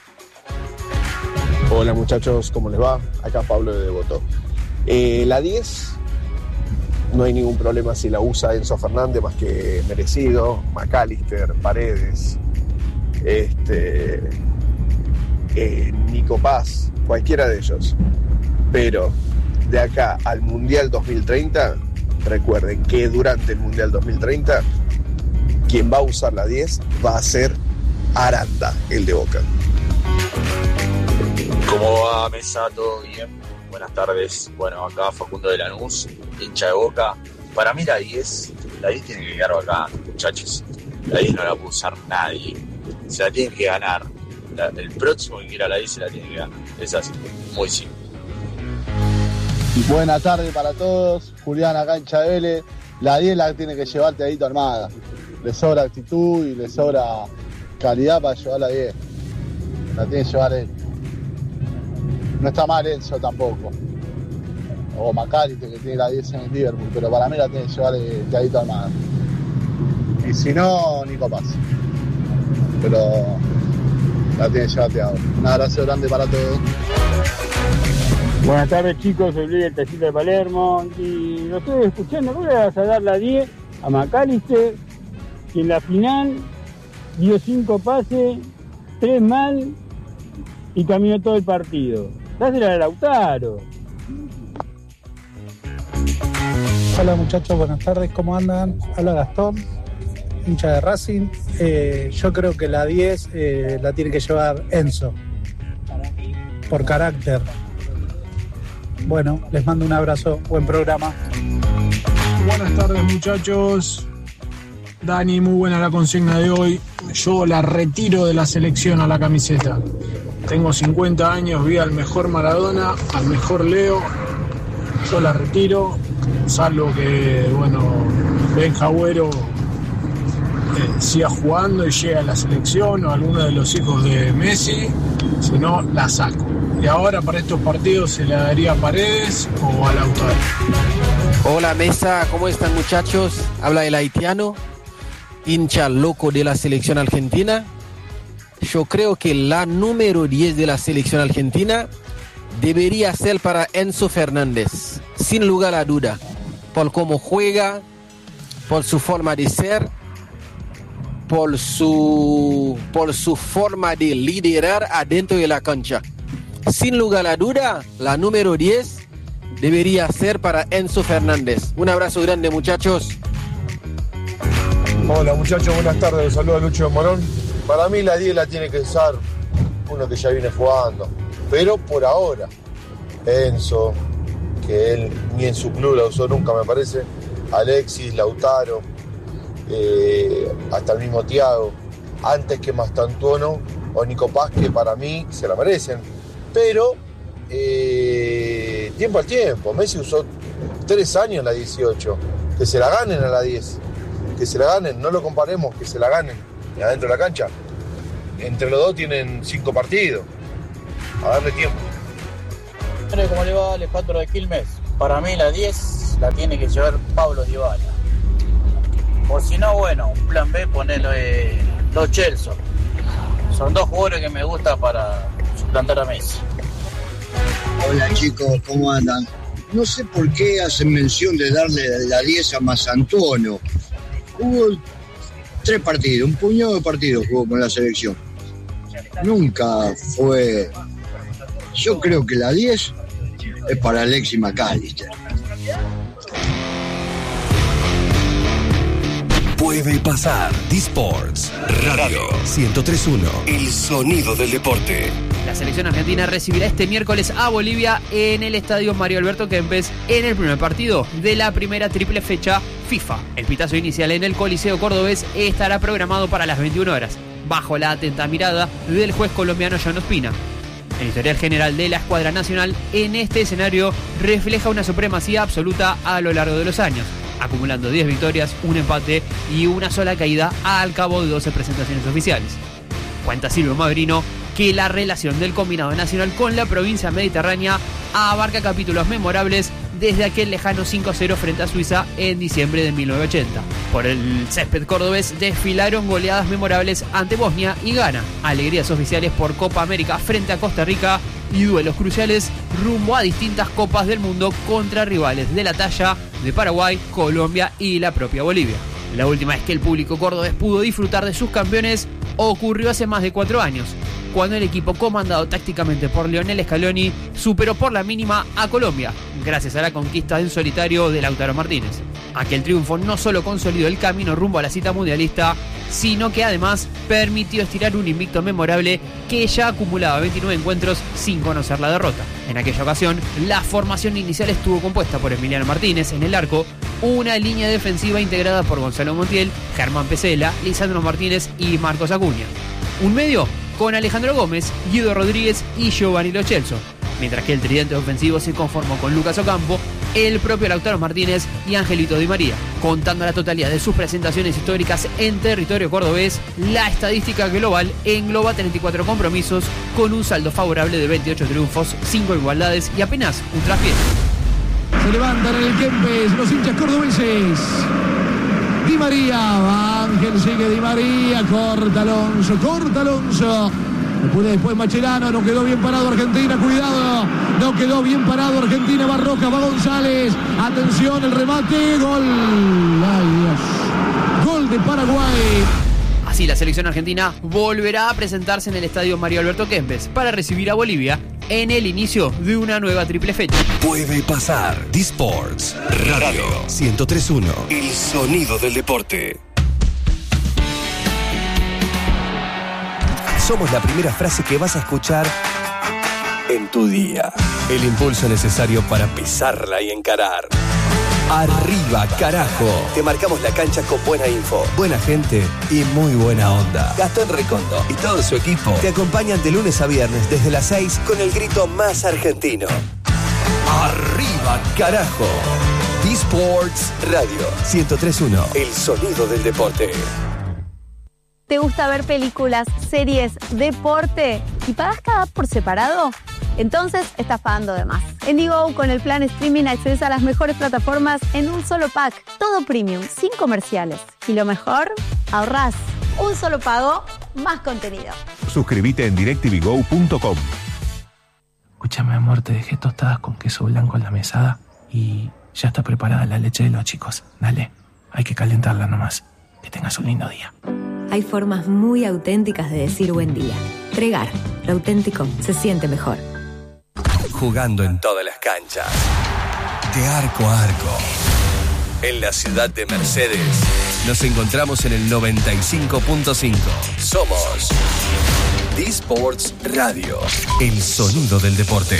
Hola muchachos, ¿cómo les va? Acá Pablo de Devoto. Eh, la diez, no hay ningún problema si la usa Enzo Fernández, más que merecido, McAllister, Paredes, este, eh, Nico Paz, cualquiera de ellos. Pero de acá al Mundial dos mil treinta, recuerden que durante el Mundial dos mil treinta, quien va a usar la diez va a ser Aranda, el de Boca. ¿Cómo va, Mesa? ¿Todo bien? Buenas tardes. Bueno, acá Facundo de Lanús, hincha de Boca. Para mí la diez, la diez tiene que quedar acá, muchachos. La diez no la puede usar nadie. Se la tiene que ganar. La, el próximo que quiera la diez se la tiene que ganar. Es así, muy simple. Buenas tardes para todos. Julián acá en Chabele. La diez la tiene que llevar Teadito Armada. Le sobra actitud y le sobra calidad para llevar la diez. La tiene que llevar él. No está mal Enzo tampoco. O McAllister, que tiene la diez en el Liverpool, pero para mí la tiene que llevar el Teadito Armada. Y si no, Nico Paz. Pero la tiene que llevar Teado. Un abrazo grande para todos. Buenas tardes chicos, soy Luis del Tacito de Palermo y lo estoy escuchando. ¿Cómo le vas a dar la diez a McAllister, que en la final dio cinco pases, tres mal y caminó todo el partido? Dásela a Lautaro. Hola muchachos, buenas tardes, ¿cómo andan? Habla Gastón, hincha de Racing. Eh, yo creo que la diez eh, la tiene que llevar Enzo, por carácter. Bueno, les mando un abrazo, buen programa. Buenas tardes muchachos. Dani, muy buena la consigna de hoy. Yo la retiro de la selección a la camiseta. Tengo cincuenta años, vi al mejor Maradona, al mejor Leo. Yo la retiro, salvo que, bueno, Ben Jagüero eh, siga jugando y llegue a la selección o alguno de los hijos de Messi. Si no, la saco. Y ahora para estos partidos se le daría a Paredes o a Lautaro. Hola Mesa, ¿cómo están muchachos? Habla el haitiano, hincha loco de la selección argentina. Yo creo que la número diez de la selección argentina debería ser para Enzo Fernández, sin lugar a duda, por cómo juega, por su forma de ser, por su, por su forma de liderar adentro de la cancha. Sin lugar a duda, la número diez debería ser para Enzo Fernández. Un abrazo grande muchachos. Hola muchachos, buenas tardes, los saluda Lucho Morón. Para mí la diez la tiene que usar uno que ya viene jugando, pero por ahora Enzo, que él ni en su club la usó nunca me parece, Alexis, Lautaro, eh, hasta el mismo Thiago, antes que Mastantuono o Nico Paz, que para mí se la merecen, pero eh, tiempo al tiempo. Messi usó tres años la dieciocho, que se la ganen a la diez, que se la ganen, no lo comparemos, que se la ganen adentro de la cancha. entre los dos tienen cinco partidos. A darle tiempo. ¿Cómo le va, Alejandro de Quilmes? Para mí la diez la tiene que llevar Pablo Dybala. Por si no, bueno, un plan B, ponerle los Chelsea. Son dos jugadores que me gustan para suplantar a Messi. Hola chicos, ¿cómo andan? No sé por qué hacen mención de darle la diez a Masantuono. Hubo tres partidos, un puñado de partidos jugó con la selección. Nunca fue... Yo creo que la diez es para Alexis McAllister. Puede pasar. D-Sports Radio ciento tres punto uno. El sonido del deporte. La selección argentina recibirá este miércoles a Bolivia en el estadio Mario Alberto Kempes en el primer partido de la primera triple fecha FIFA. El pitazo inicial en el Coliseo Cordobés estará programado para las veintiuna horas, bajo la atenta mirada del juez colombiano Jan Ospina. El historial general de la escuadra nacional en este escenario refleja una supremacía absoluta a lo largo de los años, acumulando diez victorias, un empate y una sola caída al cabo de doce presentaciones oficiales. Cuenta Silvio Magrino que la relación del combinado nacional con la provincia mediterránea abarca capítulos memorables desde aquel lejano cinco a cero frente a Suiza en diciembre de mil novecientos ochenta. Por el césped cordobés desfilaron goleadas memorables ante Bosnia y Ghana, alegrías oficiales por Copa América frente a Costa Rica y duelos cruciales rumbo a distintas copas del mundo contra rivales de la talla de Paraguay, Colombia y la propia Bolivia. La última vez que el público cordobés pudo disfrutar de sus campeones ocurrió hace más de cuatro años, cuando el equipo comandado tácticamente por Lionel Scaloni superó por la mínima a Colombia, gracias a la conquista en solitario de Lautaro Martínez. Aquel triunfo no solo consolidó el camino rumbo a la cita mundialista, sino que además permitió estirar un invicto memorable que ya acumulaba veintinueve encuentros sin conocer la derrota. En aquella ocasión, la formación inicial estuvo compuesta por Emiliano Martínez en el arco, una línea defensiva integrada por Gonzalo Montiel, Germán Pesela, Lisandro Martínez y Marcos Acuña. Un medio con Alejandro Gómez, Guido Rodríguez y Giovanni Lo Celso, mientras que el tridente ofensivo se conformó con Lucas Ocampo, el propio Lautaro Martínez y Angelito Di María. Contando la totalidad de sus presentaciones históricas en territorio cordobés, la estadística global engloba treinta y cuatro compromisos con un saldo favorable de veintiocho triunfos, cinco igualdades y apenas un traspié. Se levantan en el Kempes los hinchas cordobeses. Di María, Ángel sigue Di María, corta Alonso, corta Alonso. Después, después Macherano, no quedó bien parado Argentina, cuidado, no quedó bien parado Argentina, va Roca, va González, atención, el remate, gol, ay Dios, gol de Paraguay. Así la selección argentina volverá a presentarse en el estadio Mario Alberto Kempes para recibir a Bolivia en el inicio de una nueva triple fecha. Puede pasar. D-Sports Radio ciento tres punto uno. El sonido del deporte. Somos la primera frase que vas a escuchar en tu día. El impulso necesario para pisarla y encarar. Arriba, carajo. Te marcamos la cancha con buena info, buena gente y muy buena onda. Gastón Recondo y todo su equipo te acompañan de lunes a viernes desde las seis con el grito más argentino. Arriba, carajo. D-Sports Radio ciento tres punto uno. El sonido del deporte. ¿Te gusta ver películas, series, deporte y pagas cada por separado? Entonces estás pagando de más. En Digo, con el plan streaming accedes a las mejores plataformas en un solo pack. Todo premium, sin comerciales. Y lo mejor, ahorrás. Un solo pago, más contenido. Suscríbete en directvgo punto com. Escúchame, amor, te dejé tostadas con queso blanco en la mesada y ya está preparada la leche de los chicos. Dale, hay que calentarla nomás. Que tengas un lindo día. Hay formas muy auténticas de decir buen día. Pregar, lo auténtico se siente mejor. Jugando en todas las canchas, de arco a arco. En la ciudad de Mercedes, nos encontramos en el noventa y cinco punto cinco. Somos D-Sports Radio, el sonido del deporte.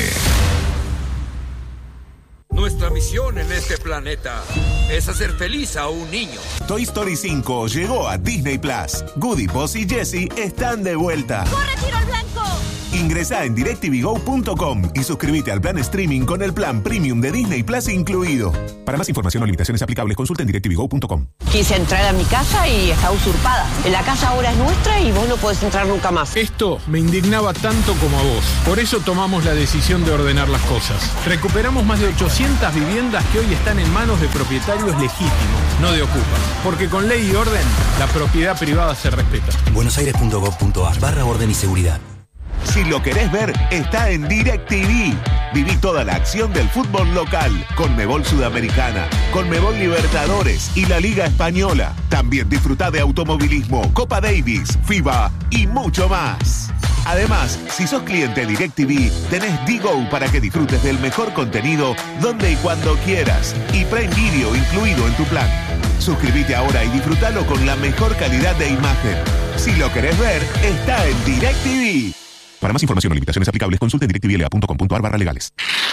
Nuestra misión en este planeta es hacer feliz a un niño. Toy Story cinco llegó a Disney Plus. Goody, Buzz y Jessie están de vuelta. ¡Corre, tiro al blanco! Ingresá en directv go punto com y suscríbete al plan streaming con el plan premium de Disney Plus incluido. Para más información o limitaciones aplicables, consulta en directv go punto com. Quise entrar a mi casa y está usurpada. La casa ahora es nuestra y vos no podés entrar nunca más. Esto me indignaba tanto como a vos. Por eso tomamos la decisión de ordenar las cosas. Recuperamos más de ochocientas viviendas que hoy están en manos de propietarios legítimos, no de ocupas. Porque con ley y orden, la propiedad privada se respeta. buenosaires punto gov punto ar barra orden y seguridad. Si lo querés ver, está en DirecTV. Viví toda la acción del fútbol local, Conmebol Sudamericana, Conmebol Libertadores y la Liga Española. También disfrutá de automovilismo, Copa Davis, FIBA y mucho más. Además, si sos cliente DirecTV, tenés D-Go para que disfrutes del mejor contenido donde y cuando quieras. Y Prime Video incluido en tu plan. Suscríbete ahora y disfrutalo con la mejor calidad de imagen. Si lo querés ver, está en DirecTV. Para más información o limitaciones aplicables, consulte directvla punto com punto ar barra legales.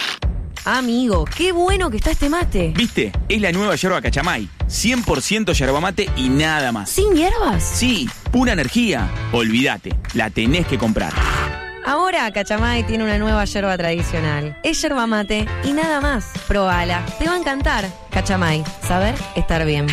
Amigo, qué bueno que está este mate. ¿Viste? Es la nueva yerba Cachamay. cien por ciento yerba mate y nada más. ¿Sin hierbas? Sí, pura energía. Olvídate, la tenés que comprar. Ahora Cachamay tiene una nueva yerba tradicional. Es yerba mate y nada más. Probala, te va a encantar. Cachamay, saber estar bien.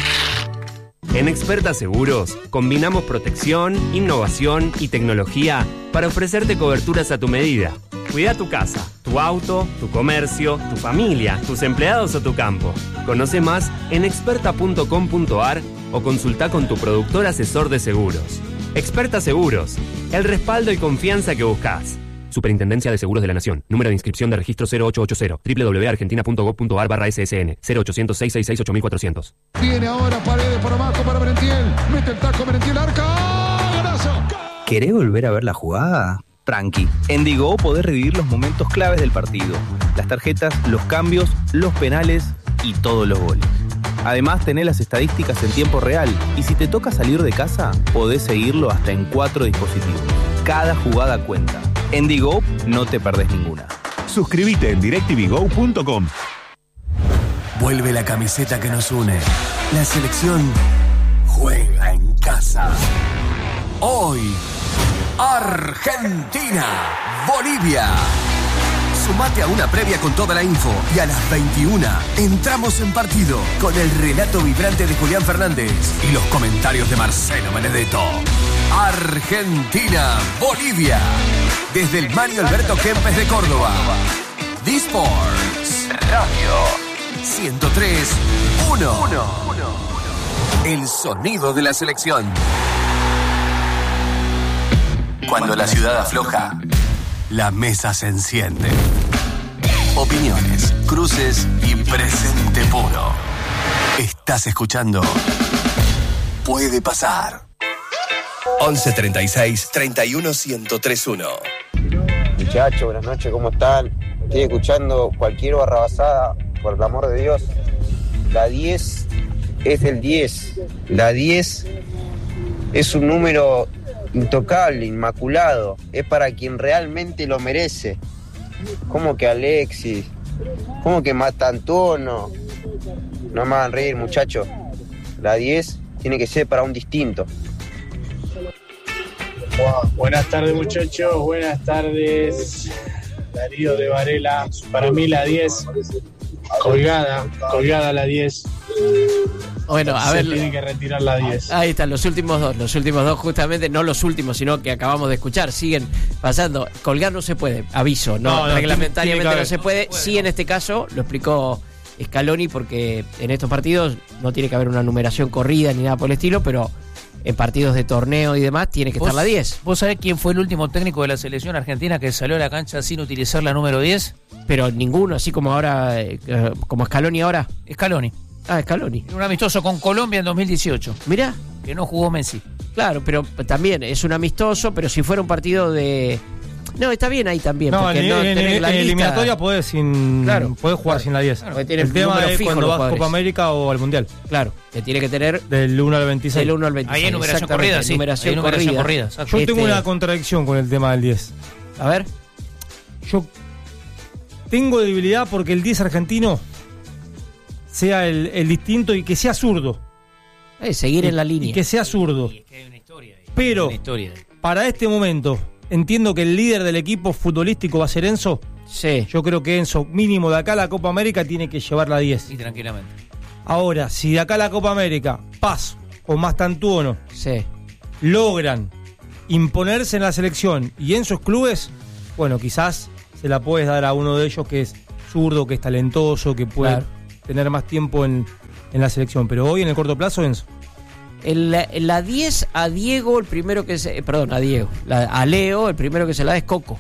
En Experta Seguros, combinamos protección, innovación y tecnología para ofrecerte coberturas a tu medida. Cuida tu casa, tu auto, tu comercio, tu familia, tus empleados o tu campo. Conoce más en experta punto com punto ar o consulta con tu productor asesor de seguros. Experta Seguros, el respaldo y confianza que buscas. Superintendencia de Seguros de la Nación. Número de inscripción de registro cero ocho ocho cero. doble u doble u doble u punto argentina punto gov punto ar barra ese ese ene. cero ochocientos seis sesenta y seis ocho mil cuatrocientos. Viene ahora Paredes por abajo para Merentiel. Mete el taco Merentiel, arca. ¡Golazo! ¿Querés volver a ver la jugada? Tranqui. En D-Go podés revivir los momentos claves del partido. Las tarjetas, los cambios, los penales y todos los goles. Además, tenés las estadísticas en tiempo real. Y si te toca salir de casa, podés seguirlo hasta en cuatro dispositivos. Cada jugada cuenta. En D-Go no te perdés ninguna. Suscríbete en directv go punto com. Vuelve la camiseta que nos une. La selección juega en casa. Hoy, Argentina, Bolivia. Sumate a una previa con toda la info y a las veintiuna entramos en partido con el relato vibrante de Julián Fernández y los comentarios de Marcelo Benedetto. Argentina, Bolivia. Desde el Mario Alberto Kempes de Córdoba. D-Sports Radio ciento tres punto uno. El sonido de la selección. Cuando la ciudad afloja, la mesa se enciende. Opiniones, cruces y presente puro. Estás escuchando Puede Pasar. once treinta y seis, treinta y uno, ciento tres punto uno. Muchachos, buenas noches, ¿cómo están? Estoy escuchando cualquier barrabasada, por el amor de Dios. La diez es el diez. La diez es un número intocable, inmaculado. Es para quien realmente lo merece. ¿Cómo que Alexis? ¿Cómo que Matantuono? No me hagan reír, muchachos. La diez tiene que ser para un distinto. Wow. Buenas tardes, muchachos. Buenas tardes. Darío de Varela. Para mí la diez. Colgada. Colgada la diez. Bueno, a Se ver. tiene que retirar la diez. Ahí están los últimos dos. Los últimos dos, justamente, no los últimos, sino que acabamos de escuchar. Siguen pasando. Colgar no se puede. Aviso, no. No, no, reglamentariamente tiene que no se puede. Bueno. Sí, en este caso, lo explicó Scaloni, porque en estos partidos no tiene que haber una numeración corrida ni nada por el estilo, pero en partidos de torneo y demás tiene que estar la diez. ¿Vos sabés quién fue el último técnico de la selección argentina que salió a la cancha sin utilizar la número diez? Pero ninguno, así como ahora, eh, como Scaloni ahora. Scaloni. Ah, Scaloni. Un amistoso con Colombia en dos mil dieciocho. Mirá. Que no jugó Messi. Claro, pero también es un amistoso, pero si fuera un partido de... No, está bien ahí también. No, porque en, no en, tenés en la lista. eliminatoria podés, sin, Claro, podés jugar claro, sin la diez. claro, tiene el tema número es fijo cuando los vas a jugadores. Copa América o al Mundial. Claro, que tiene que tener del uno al veintiséis. del uno al veintiséis. Ahí hay numeración corrida, sí. Numeración Hay numeración corrida. corrida, Yo Este- tengo una contradicción con el tema del diez. A ver. Yo tengo debilidad porque el diez argentino sea el, el distinto y que sea zurdo. Eh, seguir y, en la línea. Y que sea zurdo. Pero, Una historia. para este momento, entiendo que el líder del equipo futbolístico va a ser Enzo. Sí. Yo creo que Enzo, mínimo de acá a la Copa América, tiene que llevar la diez. Y tranquilamente. Ahora, si de acá a la Copa América, Paz o Mastantuono sí. logran imponerse en la selección y en sus clubes, bueno, quizás se la puedes dar a uno de ellos que es zurdo, que es talentoso, que puede claro. tener más tiempo en, en la selección. Pero hoy en el corto plazo, Enzo. En la, en la diez a Diego, el primero que se... Perdón, a Diego. La, a Leo, el primero que se la da es Coco.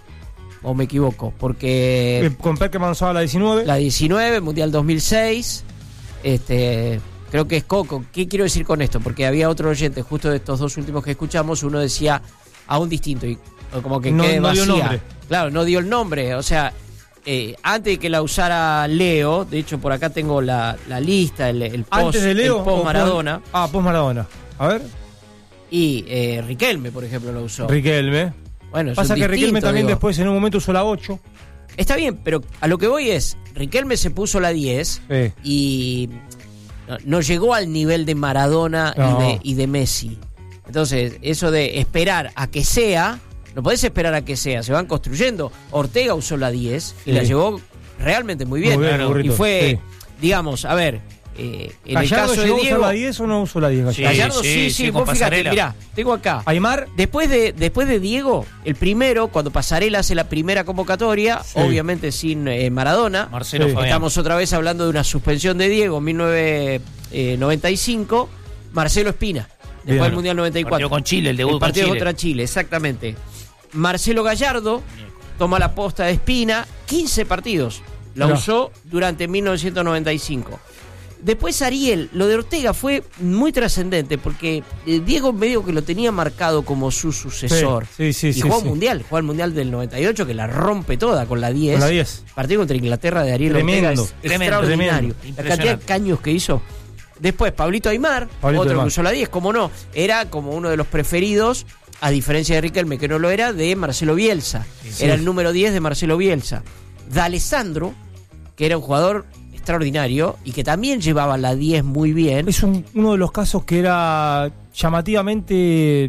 ¿O me equivoco? Porque... Eh, con Peckerman usaba la diecinueve. La diecinueve, Mundial dos mil seis. Este... Creo que es Coco. ¿Qué quiero decir con esto? Porque había otro oyente, justo de estos dos últimos que escuchamos, uno decía aún distinto y como que no, quede no vacía. dio nombre. Claro, no dio el nombre. O sea, eh, antes de que la usara Leo, de hecho por acá tengo la, la lista, el, el post, ¿Antes de Leo, el post Maradona. Post, ah, post Maradona. A ver. Y eh, Riquelme, por ejemplo, lo usó. Riquelme. Bueno, pasa que Riquelme también digo. después en un momento usó la ocho. Está bien, pero a lo que voy es, Riquelme se puso la diez sí. y no, no llegó al nivel de Maradona no. y, de, y de Messi. Entonces, eso de esperar a que sea, no podés esperar a que sea, se van construyendo. Ortega usó la diez sí. y la llevó realmente muy bien. Muy bien claro. Y fue, sí. digamos, a ver... Eh, en ¿Gallardo el caso llegó de Diego, a usar la diez o no usó la diez? Sí, Gallardo sí, sí, sí, sí vos fíjate, mirá, tengo acá. Aymar. Después de, después de Diego, el primero, cuando Pasarela hace la primera convocatoria, sí. obviamente sin eh, Maradona. Marcelo sí. Estamos otra vez hablando de una suspensión de Diego en mil novecientos noventa y cinco. Marcelo Espina, después Bien. del Mundial noventa y cuatro. Partido con Chile, el debut el partido con Chile. contra Chile, exactamente. Marcelo Gallardo toma la posta de Espina, quince partidos. La no. usó durante mil novecientos noventa y cinco. Después Ariel, lo de Ortega fue muy trascendente porque eh, Diego medio que lo tenía marcado como su sucesor. Sí, sí, sí. Y sí, jugó sí. Mundial, jugó al Mundial del noventa y ocho que la rompe toda con la diez. Con la diez. Partido contra Inglaterra de Ariel tremendo, Ortega es tremendo, extraordinario. Tremendo. La cantidad de caños que hizo. Después Pablito Aymar, Pablito otro Aymar. que usó la diez, como no, era como uno de los preferidos, a diferencia de Riquelme que no lo era, de Marcelo Bielsa. Sí, sí. Era el número diez de Marcelo Bielsa. D'Alessandro, que era un jugador extraordinario y que también llevaba la diez muy bien. Es un, uno de los casos que era llamativamente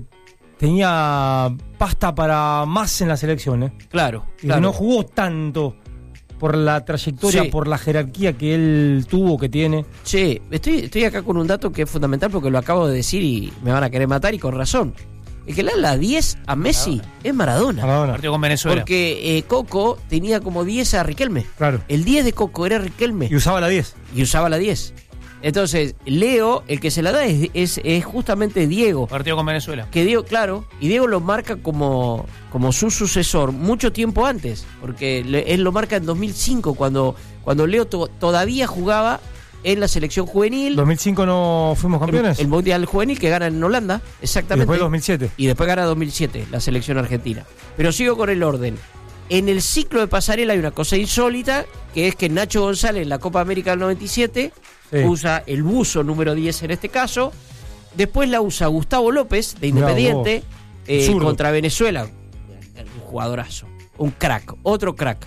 tenía pasta para más en la selección, ¿eh? Claro, y claro. no jugó tanto por la trayectoria, sí. por la jerarquía que él tuvo, que tiene. Sí, estoy, estoy acá con un dato que es fundamental porque lo acabo de decir y me van a querer matar y con razón. El que le da la diez a Messi Maradona. es Maradona. Maradona. Partido con Venezuela. Porque eh, Coco tenía como diez a Riquelme. Claro. El diez de Coco era Riquelme. Y usaba la diez. Y usaba la diez. Entonces, Leo, el que se la da es, es, es justamente Diego. Partido con Venezuela. Que Diego, claro, y Diego lo marca como, como su sucesor mucho tiempo antes. Porque le, él lo marca en dos mil cinco, cuando, cuando Leo to, todavía jugaba en la selección juvenil. ¿dos mil cinco no fuimos campeones? El, el Mundial Juvenil que gana en Holanda, exactamente. Y después dos mil siete. Y después gana dos mil siete, la selección argentina. Pero sigo con el orden. En el ciclo de Pasarela hay una cosa insólita, que es que Nacho González en la Copa América del noventa y siete sí. usa el buzo número diez en este caso. Después la usa Gustavo López, de Independiente, eh, contra Venezuela. Un jugadorazo, un crack, otro crack.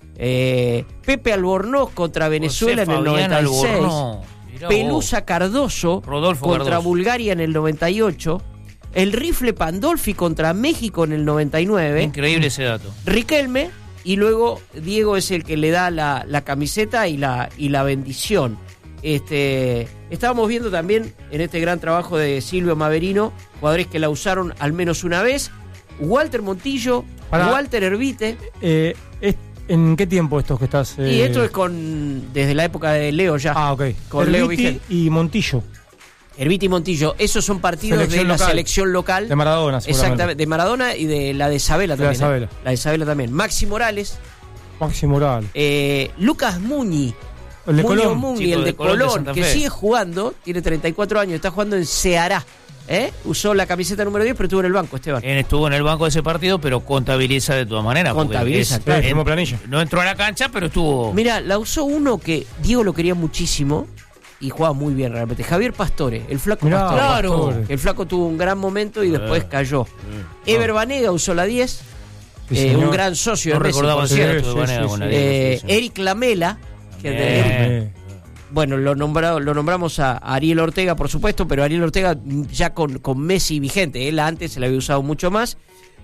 Eh, Pepe Albornoz contra Venezuela José en el noventa y seis. Mirá Pelusa vos. Cardoso Rodolfo contra Cardoso. Bulgaria en el noventa y ocho. El rifle Pandolfi contra México en el noventa y nueve. Increíble ese dato. Riquelme. Y luego Diego es el que le da la, la camiseta y la, y la bendición. Este, estábamos viendo también en este gran trabajo de Silvio Maverino jugadores que la usaron al menos una vez. Walter Montillo, Para, Walter Herbite. Eh, es, ¿En qué tiempo estos que estás...? Eh... Y esto es con desde la época de Leo ya. Ah, ok. Con Leo Vigel. Y Montillo. Herbite y Montillo. Esos son partidos selección de la local. selección local. De Maradona, exactamente. De Maradona y de la de Isabela también. De Isabela. ¿eh? La de Isabela también. Maxi Morales. Maxi Morales. Eh, Lucas Muñi. El de Muñoz Colón. Muñi, Chico, el de, de Colón de Colón, Santa que Fe. sigue jugando. Tiene treinta y cuatro años. Está jugando en Ceará. ¿Eh? Usó la camiseta número diez, pero estuvo en el banco, Esteban. Él estuvo en el banco de ese partido, pero contabiliza de todas maneras. Contabiliza, es, claro. en, planilla. No entró a la cancha, pero estuvo... Mira, la usó uno que Diego lo quería muchísimo y jugaba muy bien realmente. Javier Pastore, el flaco Mirá, Pastore. Claro. El flaco tuvo un gran momento y después Eh. cayó. Eh. Ever Banega usó la diez. Sí, eh, señor. un gran socio No de Messi, recordaba por el cierto. cierto de Banega sí, con la sí. diez, Eh, sí, sí. Eric Lamela, que es de Bien. Eric- bueno, lo, nombrado, lo nombramos a Ariel Ortega, por supuesto, pero Ariel Ortega ya con, con Messi vigente. Él antes se la había usado mucho más.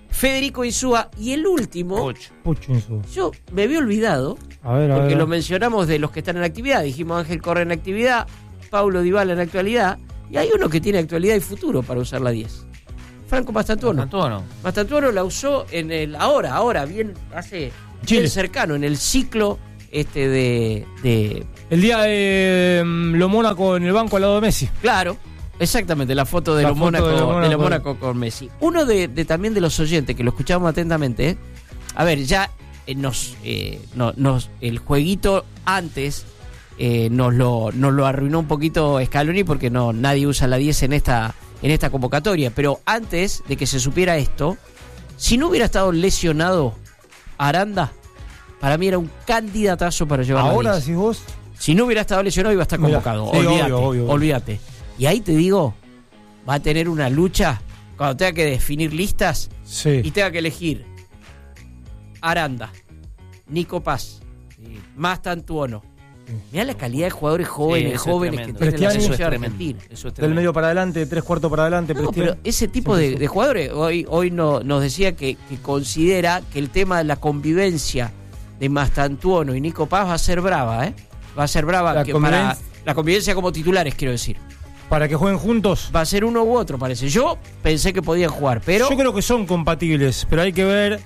Federico Insúa y el último, Pucho Insúa. yo me había olvidado, A ver, a porque ver. lo mencionamos de los que están en actividad. Dijimos Ángel Correa en actividad, Paulo Dybala en actualidad, y hay uno que tiene actualidad y futuro para usar la diez. Franco Mastantuono. Mastantuono. Mastantuono la usó en el ahora, ahora, bien, hace Chile. bien cercano, en el ciclo este de, de El día de mm, lo Mónaco en el banco al lado de Messi. Claro, exactamente, la foto de La los foto Mónaco, de los de Mónaco. los Mónaco con Messi. Uno de, de también de los oyentes que lo escuchamos atentamente, ¿eh? A ver, ya eh, nos, eh, no, nos el jueguito antes eh, nos lo nos lo arruinó un poquito Scaloni porque no nadie usa la diez en esta en esta convocatoria, pero antes de que se supiera esto, si no hubiera estado lesionado Aranda, para mí era un candidatazo para llevar la Ahora diez. decís vos. Si no hubiera estado lesionado iba a estar Mirá, convocado. sí, olvídate, obvio, obvio, obvio. olvídate. Y ahí te digo, va a tener una lucha cuando tenga que definir listas Sí. y tenga que elegir Aranda, Nico Paz, Mastantuono. Mirá la calidad de jugadores jóvenes, eso es jóvenes que tremendo. tiene la Prestiani. selección Eso es tremendo. argentina. Eso es Del tremendo. medio para adelante, tres cuartos para adelante. No, Prestiani. pero ese tipo de, de jugadores, hoy, hoy no, nos decía que, que considera que el tema de la convivencia de Mastantuono y Nico Paz va a ser brava, ¿eh? Va a ser brava La que conviven- para la convivencia como titulares, quiero decir. Para que jueguen juntos. Va a ser uno u otro, parece. Yo pensé que podían jugar, pero Yo creo que son compatibles, pero hay que ver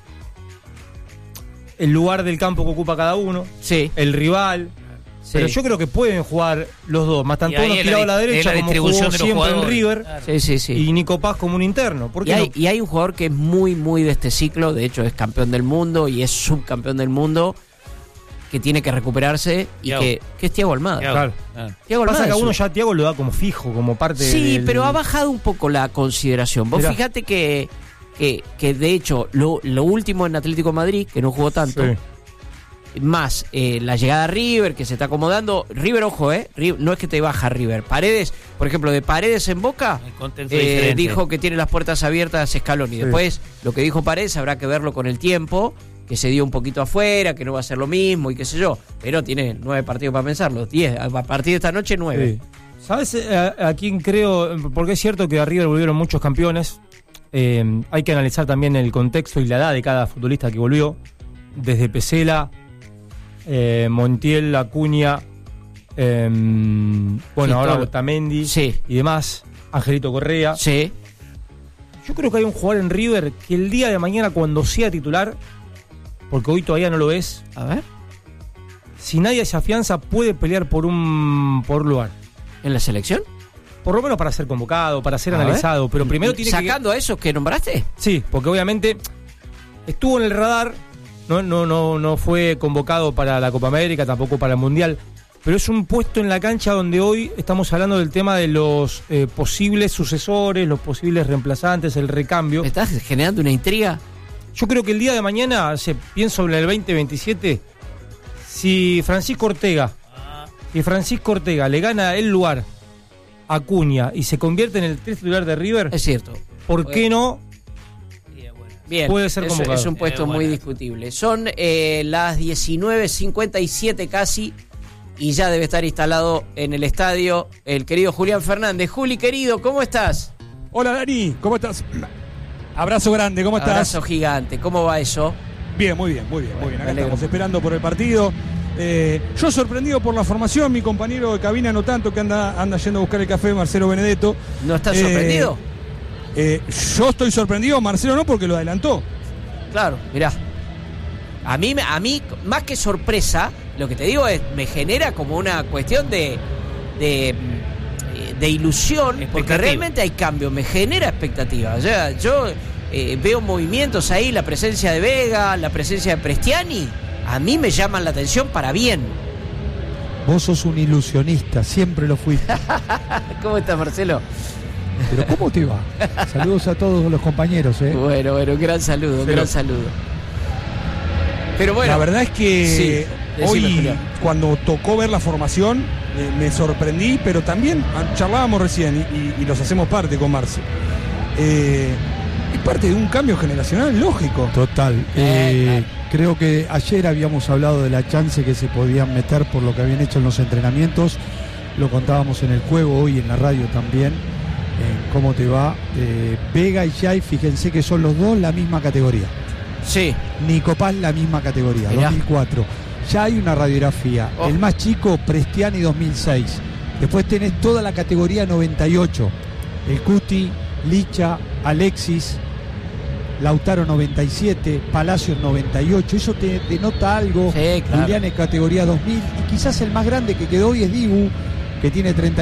el lugar del campo que ocupa cada uno, sí, el rival. sí. Pero yo creo que pueden jugar los dos. Mastantuono Y ahí es tirado la a la di- derecha, es la como distribución jugó de los siempre en jugadores. River. Claro. Sí, sí, sí. Y Nico Paz como un interno. ¿Por Y qué hay, no? y hay un jugador que es muy, muy de este ciclo, de hecho es campeón del mundo y es subcampeón del mundo, que tiene que recuperarse y Thiago. que, que es Thiago Almada. Thiago. Claro. Ah. Thiago Pasa Almada que a es uno un- ya Thiago lo da como fijo, como parte Sí, del- pero ha bajado un poco la consideración. Vos Mirá. fíjate que, que, que de hecho lo, lo último en Atlético de Madrid, que no jugó tanto, Sí. más eh, la llegada a River, que se está acomodando. River, ojo, eh, River, no es que te baja River. Paredes, por ejemplo, de Paredes en Boca, El contexto eh, diferente. dijo que tiene las puertas abiertas Scaloni. Sí. Después, lo que dijo Paredes habrá que verlo con el tiempo, que se dio un poquito afuera, que no va a ser lo mismo y qué sé yo. Pero tiene nueve partidos para pensarlo. Diez, a partir de esta noche, nueve. Sí. ¿Sabes eh, a, a quién creo? Porque es cierto que a River volvieron muchos campeones. Eh, hay que analizar también el contexto y la edad de cada futbolista que volvió. Desde Pesela, eh, Montiel, Acuña, eh, bueno, Sí, ahora todo. Otamendi Sí. y demás. Angelito Correa. Sí. Yo creo que hay un jugador en River que el día de mañana, cuando sea titular, porque hoy todavía no lo es, A ver. si nadie se afianza, puede pelear por un por lugar. ¿En la selección? Por lo menos para ser convocado, para ser A analizado. ver. Pero primero tiene que. ¿Sacando a esos que nombraste? Sí, porque obviamente estuvo en el radar, no, no, no, no fue convocado para la Copa América, tampoco para el Mundial, pero es un puesto en la cancha donde hoy estamos hablando del tema de los eh, posibles sucesores, los posibles reemplazantes, el recambio. ¿Me estás generando una intriga? Yo creo que el día de mañana, se pienso en el veinte veintisiete, si Francisco Ortega, si Francisco Ortega le gana el lugar a Acuña y se convierte en el tres titular de River, Es cierto. ¿por qué no? Bien, Puede ser es- convocado. es un puesto Eh, muy bueno. discutible. Son eh, las diecinueve cincuenta y siete casi y ya debe estar instalado en el estadio el querido Julián Fernández. Juli, querido, ¿cómo estás? Hola Dani, ¿cómo estás? Abrazo grande, ¿cómo estás? Abrazo gigante, ¿cómo va eso? Bien, muy bien, muy bien, muy bien. Acá me alegro. estamos esperando por el partido. Eh, yo sorprendido por la formación, mi compañero de cabina no tanto, que anda, anda yendo a buscar el café, Marcelo Benedetto. ¿No estás Eh, sorprendido? Eh, yo estoy sorprendido, Marcelo no, porque lo adelantó. Claro, mirá. A mí, me- a mí, más que sorpresa, lo que te digo es, me genera como una cuestión de, de, mm, de ilusión, porque Expectativa. realmente hay cambio, me genera expectativa. O sea, yo eh, veo movimientos ahí, la presencia de Vega, la presencia de Prestiani, a mí me llaman la atención para bien. Vos sos un ilusionista, siempre lo fuiste. ¿Cómo estás, Marcelo? Pero ¿cómo te va? Saludos a todos los compañeros, ¿eh? Bueno, bueno, un gran saludo, un Pero- gran saludo. Pero bueno, la verdad es que sí, decime, hoy, Julián. cuando tocó ver la formación, eh, me sorprendí, pero también ah, charlábamos recién y, y- y los hacemos parte con Marce. Eh, es parte de un cambio generacional lógico. Total. Eh, creo que ayer habíamos hablado de la chance que se podían meter por lo que habían hecho en los entrenamientos. Lo contábamos en el juego, hoy en la radio también. en cómo te va. Eh, Vega y Jai, fíjense que son los dos la misma categoría. Sí. Nico Paz la misma categoría, Mirá. dos mil cuatro. Ya hay una radiografía. Oh. El más chico, Prestiani dos mil seis. Después tenés toda la categoría noventa y ocho. El Cuti, Licha, Alexis, Lautaro noventa y siete, Palacios noventa y ocho. Eso te denota algo. Sí, claro. Julián es categoría dos mil. Y quizás el más grande que quedó hoy es Dibu, que tiene treinta